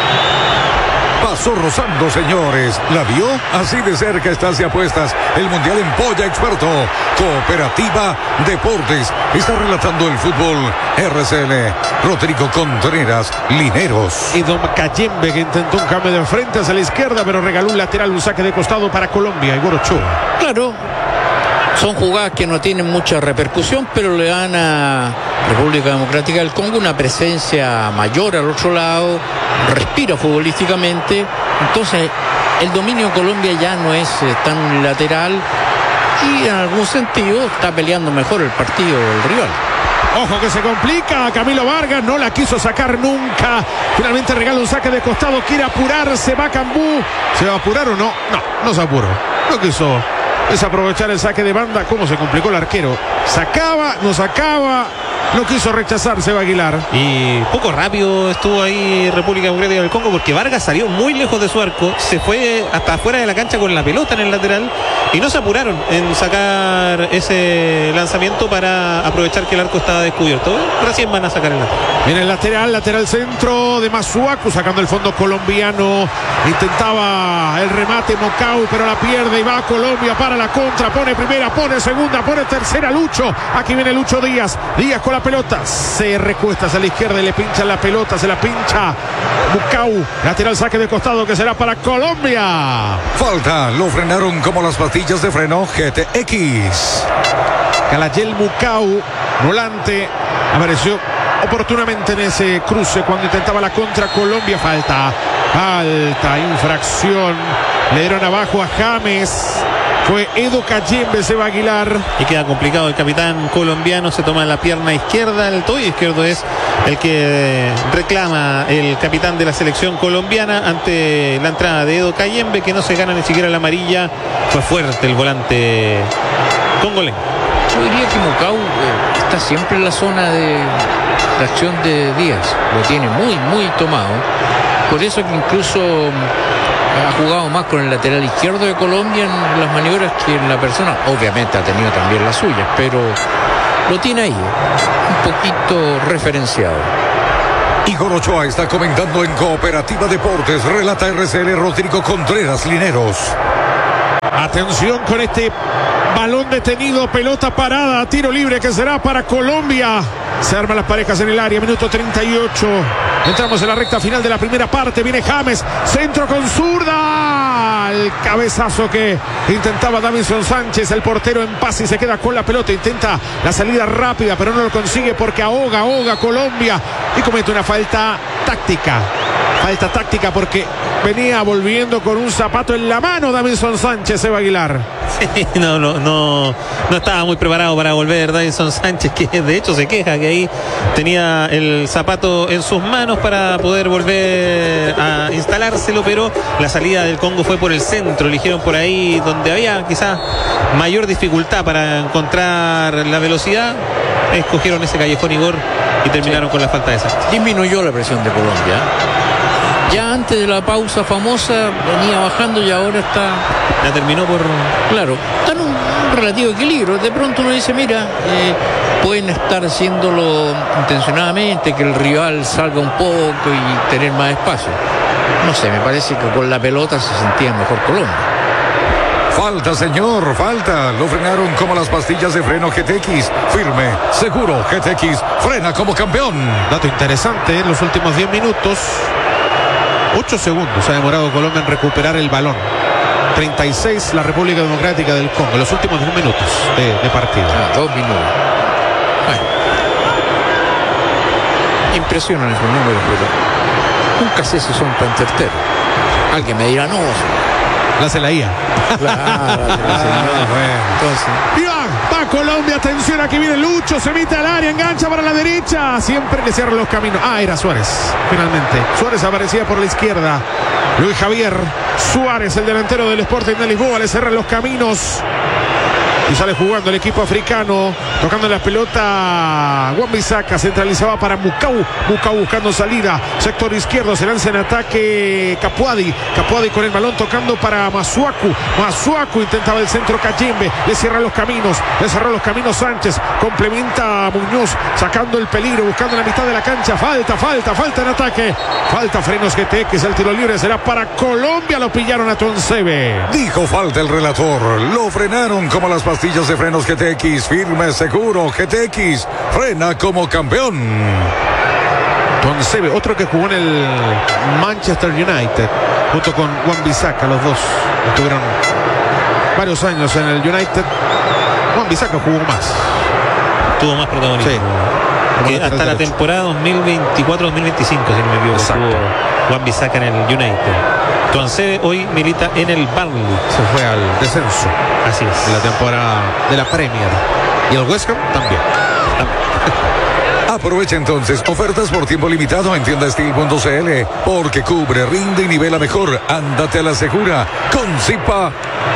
Pasó rozando, señores. ¿La vio? Así de cerca está hacia apuestas. El Mundial en Polla Experto. Cooperativa Deportes. Está relatando el fútbol. R C L. Rodrigo Contreras Lineros. Y Dom Cayembe que intentó un cambio de frente hacia la izquierda, pero regaló un lateral, un saque de costado para Colombia. Igor Ochoa. Claro. Son jugadas que no tienen mucha repercusión, pero le dan a República Democrática del Congo una presencia mayor al otro lado, respira futbolísticamente. Entonces, el dominio de Colombia ya no es eh, tan unilateral y en algún sentido está peleando mejor el partido del rival. Ojo que se complica. Camilo Vargas no la quiso sacar nunca. Finalmente regala un saque de costado. Quiere apurarse. Bakambu. ¿Se va a apurar o no? No, no se apuró. No quiso desaprovechar el saque de banda. ¿Cómo se complicó el arquero? Sacaba, no sacaba. No quiso rechazar Seba Aguilar. Y poco rápido estuvo ahí República Democrática del Congo, porque Vargas salió muy lejos de su arco, se fue hasta afuera de la cancha con la pelota en el lateral y no se apuraron en sacar ese lanzamiento para aprovechar que el arco estaba descubierto. Recién van a sacar el arco. Viene el lateral, lateral centro de Masuaku, sacando el fondo colombiano. Intentaba el remate Mukau, pero la pierde y va a Colombia para la contra. Pone primera, pone segunda, pone tercera Lucho. Aquí viene Lucho Díaz. Díaz con la pelota. Se recuesta hacia la izquierda y le pinchan la pelota. Se la pincha Mukau. Lateral saque de costado que será para Colombia. Falta. Lo frenaron como las pastillas de freno G T X. Galayel Mukau, volante, apareció oportunamente en ese cruce cuando intentaba la contra Colombia. Falta, falta, infracción. Le dieron abajo a James. Fue Edo Cayembe, Seba Aguilar. Y queda complicado el capitán colombiano. Se toma la pierna izquierda. El tobillo izquierdo es el que reclama el capitán de la selección colombiana ante la entrada de Edo Cayembe, que no se gana ni siquiera la amarilla. Fue fuerte el volante congolés. Yo diría que Mukau eh, está siempre en la zona de, de acción de Díaz. Lo tiene muy, muy tomado. Por eso que incluso ha jugado más con el lateral izquierdo de Colombia en las maniobras que en la persona. Obviamente ha tenido también las suyas, pero lo tiene ahí, un poquito referenciado. Igor Ochoa está comentando en Cooperativa Deportes. Relata R C L Rodrigo Contreras Lineros. Atención con este balón detenido, pelota parada, tiro libre que será para Colombia. Se arman las parejas en el área, minuto treinta y ocho. Entramos en la recta final de la primera parte. Viene James, centro con zurda. El cabezazo que intentaba Davinson Sánchez, el portero en paz y se queda con la pelota. Intenta la salida rápida, pero no lo consigue porque ahoga, ahoga Colombia. Y comete una falta táctica. Falta táctica porque venía volviendo con un zapato en la mano Davinson Sánchez, Eva Aguilar. Sí, no, no, no, no estaba muy preparado para volver Davinson Sánchez, que de hecho se queja que ahí tenía el zapato en sus manos para poder volver a instalárselo, pero la salida del Congo fue por el centro, eligieron por ahí donde había quizás mayor dificultad para encontrar la velocidad. escogieron ese callejón Igor y terminaron sí. con la falta de esa. Disminuyó la presión de Colombia. Ya antes de la pausa famosa venía bajando y ahora está... Ya terminó por... Claro, está en un relativo equilibrio. De pronto uno dice, mira, eh, pueden estar haciéndolo intencionadamente, que el rival salga un poco y tener más espacio. No sé, me parece que con la pelota se sentía mejor Colombia. Falta, señor, falta. Lo frenaron como las pastillas de freno G T X. Firme, seguro, G T X frena como campeón. Dato interesante, en los últimos diez minutos, ocho segundos ha demorado Colombia en recuperar el balón. treinta y seis la República Democrática del Congo, en los últimos diez minutos de, de partida. Ah, dos minutos. Bueno. Impresionan esos números, pero nunca sé si son tan certeros. Alguien me dirá, no, la hace la I A. Claro, ah, bueno. Entonces. Va, va Colombia, atención, aquí viene Lucho, se mete al área, engancha para la derecha, siempre le cierran los caminos. Ah, era Suárez, finalmente. Suárez aparecía por la izquierda. Luis Javier Suárez, el delantero del Sporting de Lisboa, le cierran los caminos. Y sale jugando el equipo africano, tocando la pelota Wan-Bissaka, centralizaba para Mukau, Mukau buscando salida, sector izquierdo, se lanza en ataque Capuadi, Capuadi con el balón tocando para Masuaku, Masuaku intentaba el centro Kayembe, le cierra los caminos, le cerró los caminos Sánchez, complementa a Muñoz, sacando el peligro, buscando la mitad de la cancha, falta, falta, falta en ataque, falta frenos G T X, el tiro libre será para Colombia, lo pillaron a Tuanzebe. Dijo falta el relator, lo frenaron como las pastillas de frenos G T X, firme, seguro, G T X frena como campeón. Tuanzebe, otro que jugó en el Manchester United, junto con Wan-Bissaka, los dos estuvieron varios años en el United. Wan-Bissaka jugó más. Tuvo más protagonismo. Sí. Que hasta la temporada dos mil veinticuatro dos mil veinticinco, si no me equivoco, estuvo Wan-Bissaka en el United. Tuanzebe hoy milita en el Burnley. Se fue al descenso. Así es. En la temporada de la Premier. Y el West Ham también. Aprovecha entonces ofertas por tiempo limitado en tienda steel punto c l, porque cubre, rinde y nivela mejor. Ándate a la segura con Zipa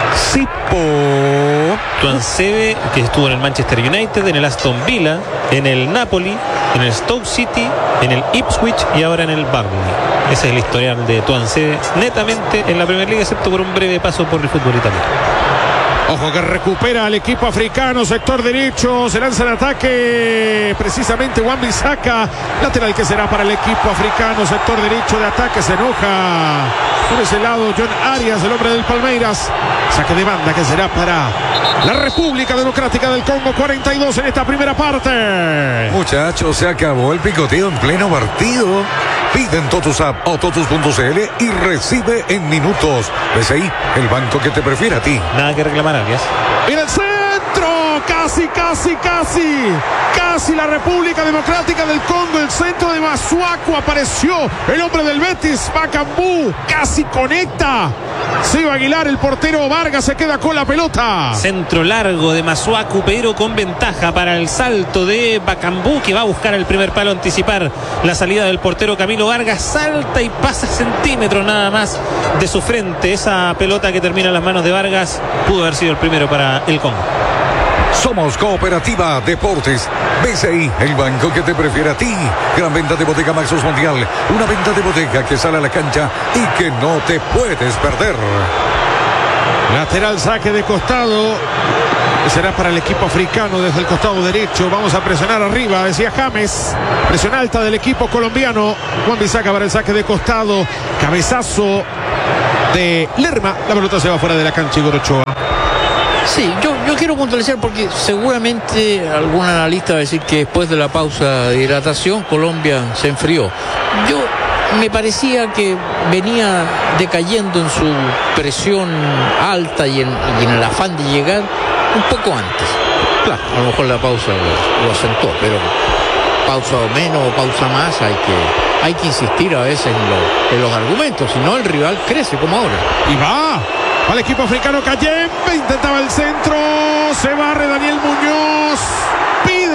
Zipo. Tuanzebe, que estuvo en el Manchester United, en el Aston Villa, en el Napoli, en el Stoke City, en el Ipswich y ahora en el Burnley. Ese es el historial de Tuanzebe netamente en la Premier League, excepto por un breve paso por el fútbol italiano. Ojo que recupera al equipo africano, sector derecho, se lanza el ataque precisamente Wan-Bissaka, lateral que será para el equipo africano, sector derecho de ataque, se enoja por ese lado John Arias, el hombre del Palmeiras, saque de banda que será para la República Democrática del Congo, cuarenta y dos en esta primera parte. Muchachos, se acabó el picoteo en pleno partido. Pide en Totus App o Totus punto c l y recibe en minutos. B C I, el banco que te prefiere a ti. Nada que reclamar, Arias. ¡Mira el centro! Casi, casi, casi. Casi la República Democrática del Congo. El centro de Masuaku. Apareció el hombre del Betis, Bakambu. Casi conecta. Seba Aguilar, el portero Vargas se queda con la pelota. Centro largo de Masuaku, pero con ventaja para el salto de Bakambu, que va a buscar el primer palo, anticipar la salida del portero Camilo Vargas. Salta y pasa centímetros nada más de su frente. Esa pelota que termina en las manos de Vargas pudo haber sido el primero para el Congo. Somos Cooperativa Deportes. B C I, el banco que te prefiere a ti. Gran venta de Bodega Maxus Mundial. Una venta de bodega que sale a la cancha y que no te puedes perder. Lateral, saque de costado. Será para el equipo africano desde el costado derecho. Vamos a presionar arriba, decía James. Presión alta del equipo colombiano. Wan-Bissaka para el saque de costado. Cabezazo de Lerma. La pelota se va fuera de la cancha, Igor Ochoa. Sí, yo, yo quiero puntualizar porque seguramente algún analista va a decir que después de la pausa de hidratación Colombia se enfrió. Yo me parecía que venía decayendo en su presión alta y en, y en el afán de llegar un poco antes. Claro, a lo mejor la pausa lo, lo acentuó, pero pausa o menos o pausa más hay que, hay que insistir a veces en, lo, en los argumentos, si no el rival crece como ahora. Y va al equipo africano. Kayembe intentaba el centro, se barre Daniel Muñoz, pide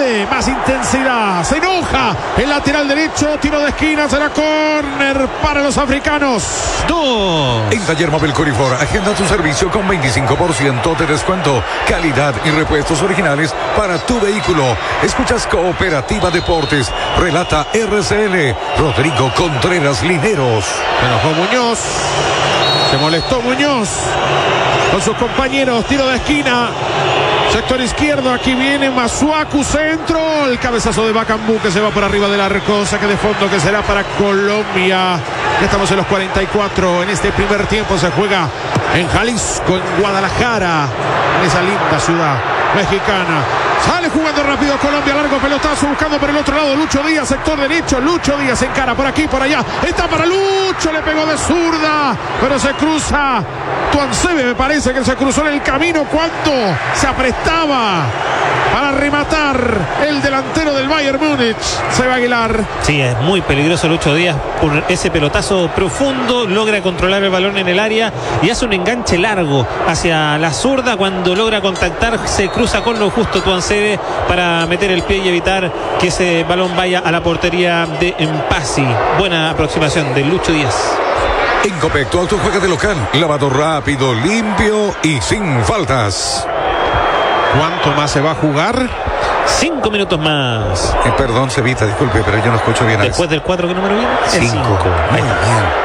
Quiere más intensidad. Se enoja. El lateral derecho. Tiro de esquina. Será córner para los africanos. Dos. En Taller Móvil Corifor, agenda tu servicio con veinticinco por ciento de descuento, calidad y repuestos originales para tu vehículo. Escuchas Cooperativa Deportes, relata R C L, Rodrigo Contreras Lineros. Se enojó Muñoz. Se molestó Muñoz con sus compañeros. Tiro de esquina. Sector izquierdo, aquí viene Masuaku, centro, el cabezazo de Bacambú que se va por arriba del arco, saque de fondo que será para Colombia. Ya estamos en los cuarenta y cuatro, en este primer tiempo se juega en Jalisco, en Guadalajara, en esa linda ciudad mexicana. Sale jugando rápido Colombia, largo pelotazo, buscando por el otro lado Lucho Díaz, sector derecho, Lucho Díaz encara por aquí, por allá, está para Lucho, le pegó de zurda, pero se cruza Tuansebe, me parece que se cruzó en el camino cuando se aprestaba para rematar el delantero del Bayern Múnich, Seba Aguilar. Sí, es muy peligroso Lucho Díaz por ese pelotazo profundo, logra controlar el balón en el área y hace un enganche largo hacia la zurda. Cuando logra contactar, se cruza con lo justo Tuansebe para meter el pie y evitar que ese balón vaya a la portería de Empasi. Buena aproximación de Lucho Díaz. En Copec, tu auto juega de local, lavado rápido, limpio y sin faltas. ¿Cuánto más se va a jugar? Cinco minutos más. Eh, perdón, Cevita, disculpe, pero yo no escucho bien. Después del cuatro, ¿qué número viene? El Cinco. cinco. Muy bien.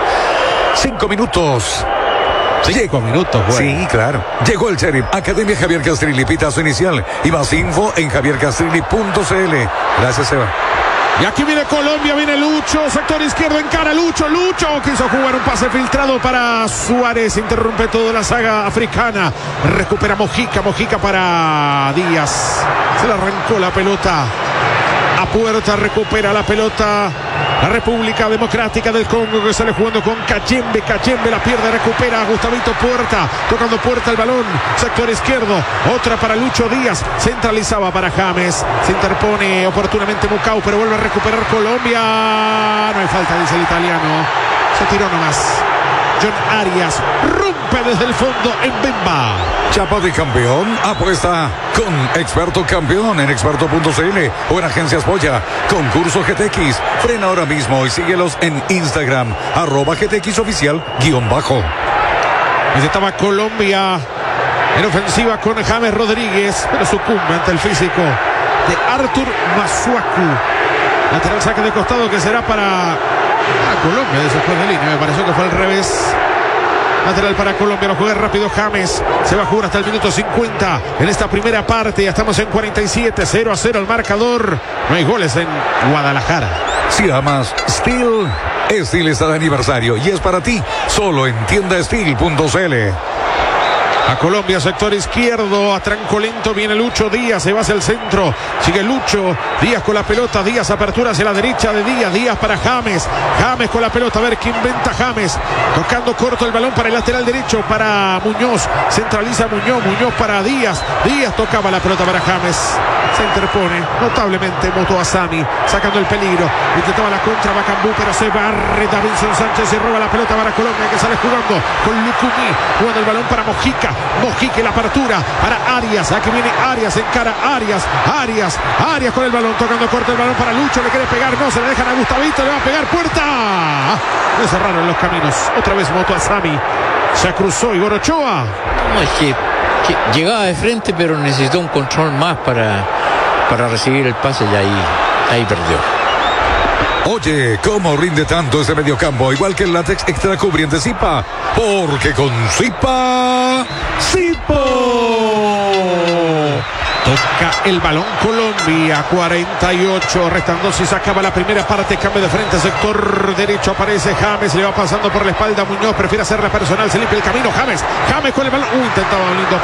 Cinco minutos. Cinco minutos, bueno. Sí, claro. Llegó el Sheriff. Academia Javier Castrilli, pitazo inicial. Y más info en javier castrilli punto c l. Gracias, Seba. Y aquí viene Colombia, viene Lucho, sector izquierdo, encara Lucho, Lucho quiso jugar un pase filtrado para Suárez, interrumpe toda la saga africana, recupera Mojica, Mojica para Díaz, se le arrancó la pelota a puerta, recupera la pelota la República Democrática del Congo que sale jugando con Kayembe, Kayembe la pierde, recupera Gustavito Puerta, tocando Puerta el balón, sector izquierdo, otra para Lucho Díaz, centralizaba para James, se interpone oportunamente Mucau, pero vuelve a recuperar Colombia, no hay falta, dice el italiano, se tiró nomás. John Arias rompe desde el fondo en Bemba. Chapa de campeón, apuesta con Experto Campeón en experto punto c l o en Agencias Boya. Concurso G T X. Frena ahora mismo y síguelos en Instagram, arroba G T X oficial guión bajo. Estaba Colombia en ofensiva con James Rodríguez, pero sucumbe ante el físico de Artur Masuaku. Lateral saque de costado que será para a Colombia después de línea, me pareció que fue al revés. Lateral para Colombia, lo juega rápido James, se va a jugar hasta el minuto cincuenta en esta primera parte, ya estamos en cuarenta y siete, cero a cero el marcador, no hay goles en Guadalajara. Si amas Steel, Steel está de aniversario y es para ti, solo en tienda steel punto c l. A Colombia, sector izquierdo, a tranco lento viene Lucho Díaz, se va hacia el centro, sigue Lucho, Díaz con la pelota, Díaz apertura hacia la derecha de Díaz, Díaz para James, James con la pelota, a ver quién inventa James, tocando corto el balón para el lateral derecho, para Muñoz, centraliza Muñoz, Muñoz para Díaz, Díaz tocaba la pelota para James, se interpone notablemente Moto Asami, sacando el peligro, intentaba la contra Bacambú, pero se barre Davinson Sánchez y roba la pelota para Colombia que sale jugando con Lucumí, jugando el balón para Mojica, Mojica en la apertura para Arias, aquí viene Arias, encara Arias, Arias, Arias con el balón, tocando corto el balón para Lucho, le quiere pegar, no, se le dejan a Gustavito, le va a pegar Puerta, le cerraron los caminos, otra vez Moto Asami, se cruzó Igor Ochoa. No, es que, que llegaba de frente, pero necesitó un control más para, para recibir el pase y ahí, ahí perdió. Oye, ¿cómo rinde tanto ese mediocampo? Igual que el látex extra cubriente Zipa. Porque con Zipa, Zipo. Toca el balón Colombia, cuarenta y ocho, restando si se acaba la primera parte, cambio de frente, sector derecho, aparece James, le va pasando por la espalda Muñoz, prefiere hacerla personal, se limpia el camino, James, James con el balón, uh, intentaba un lindo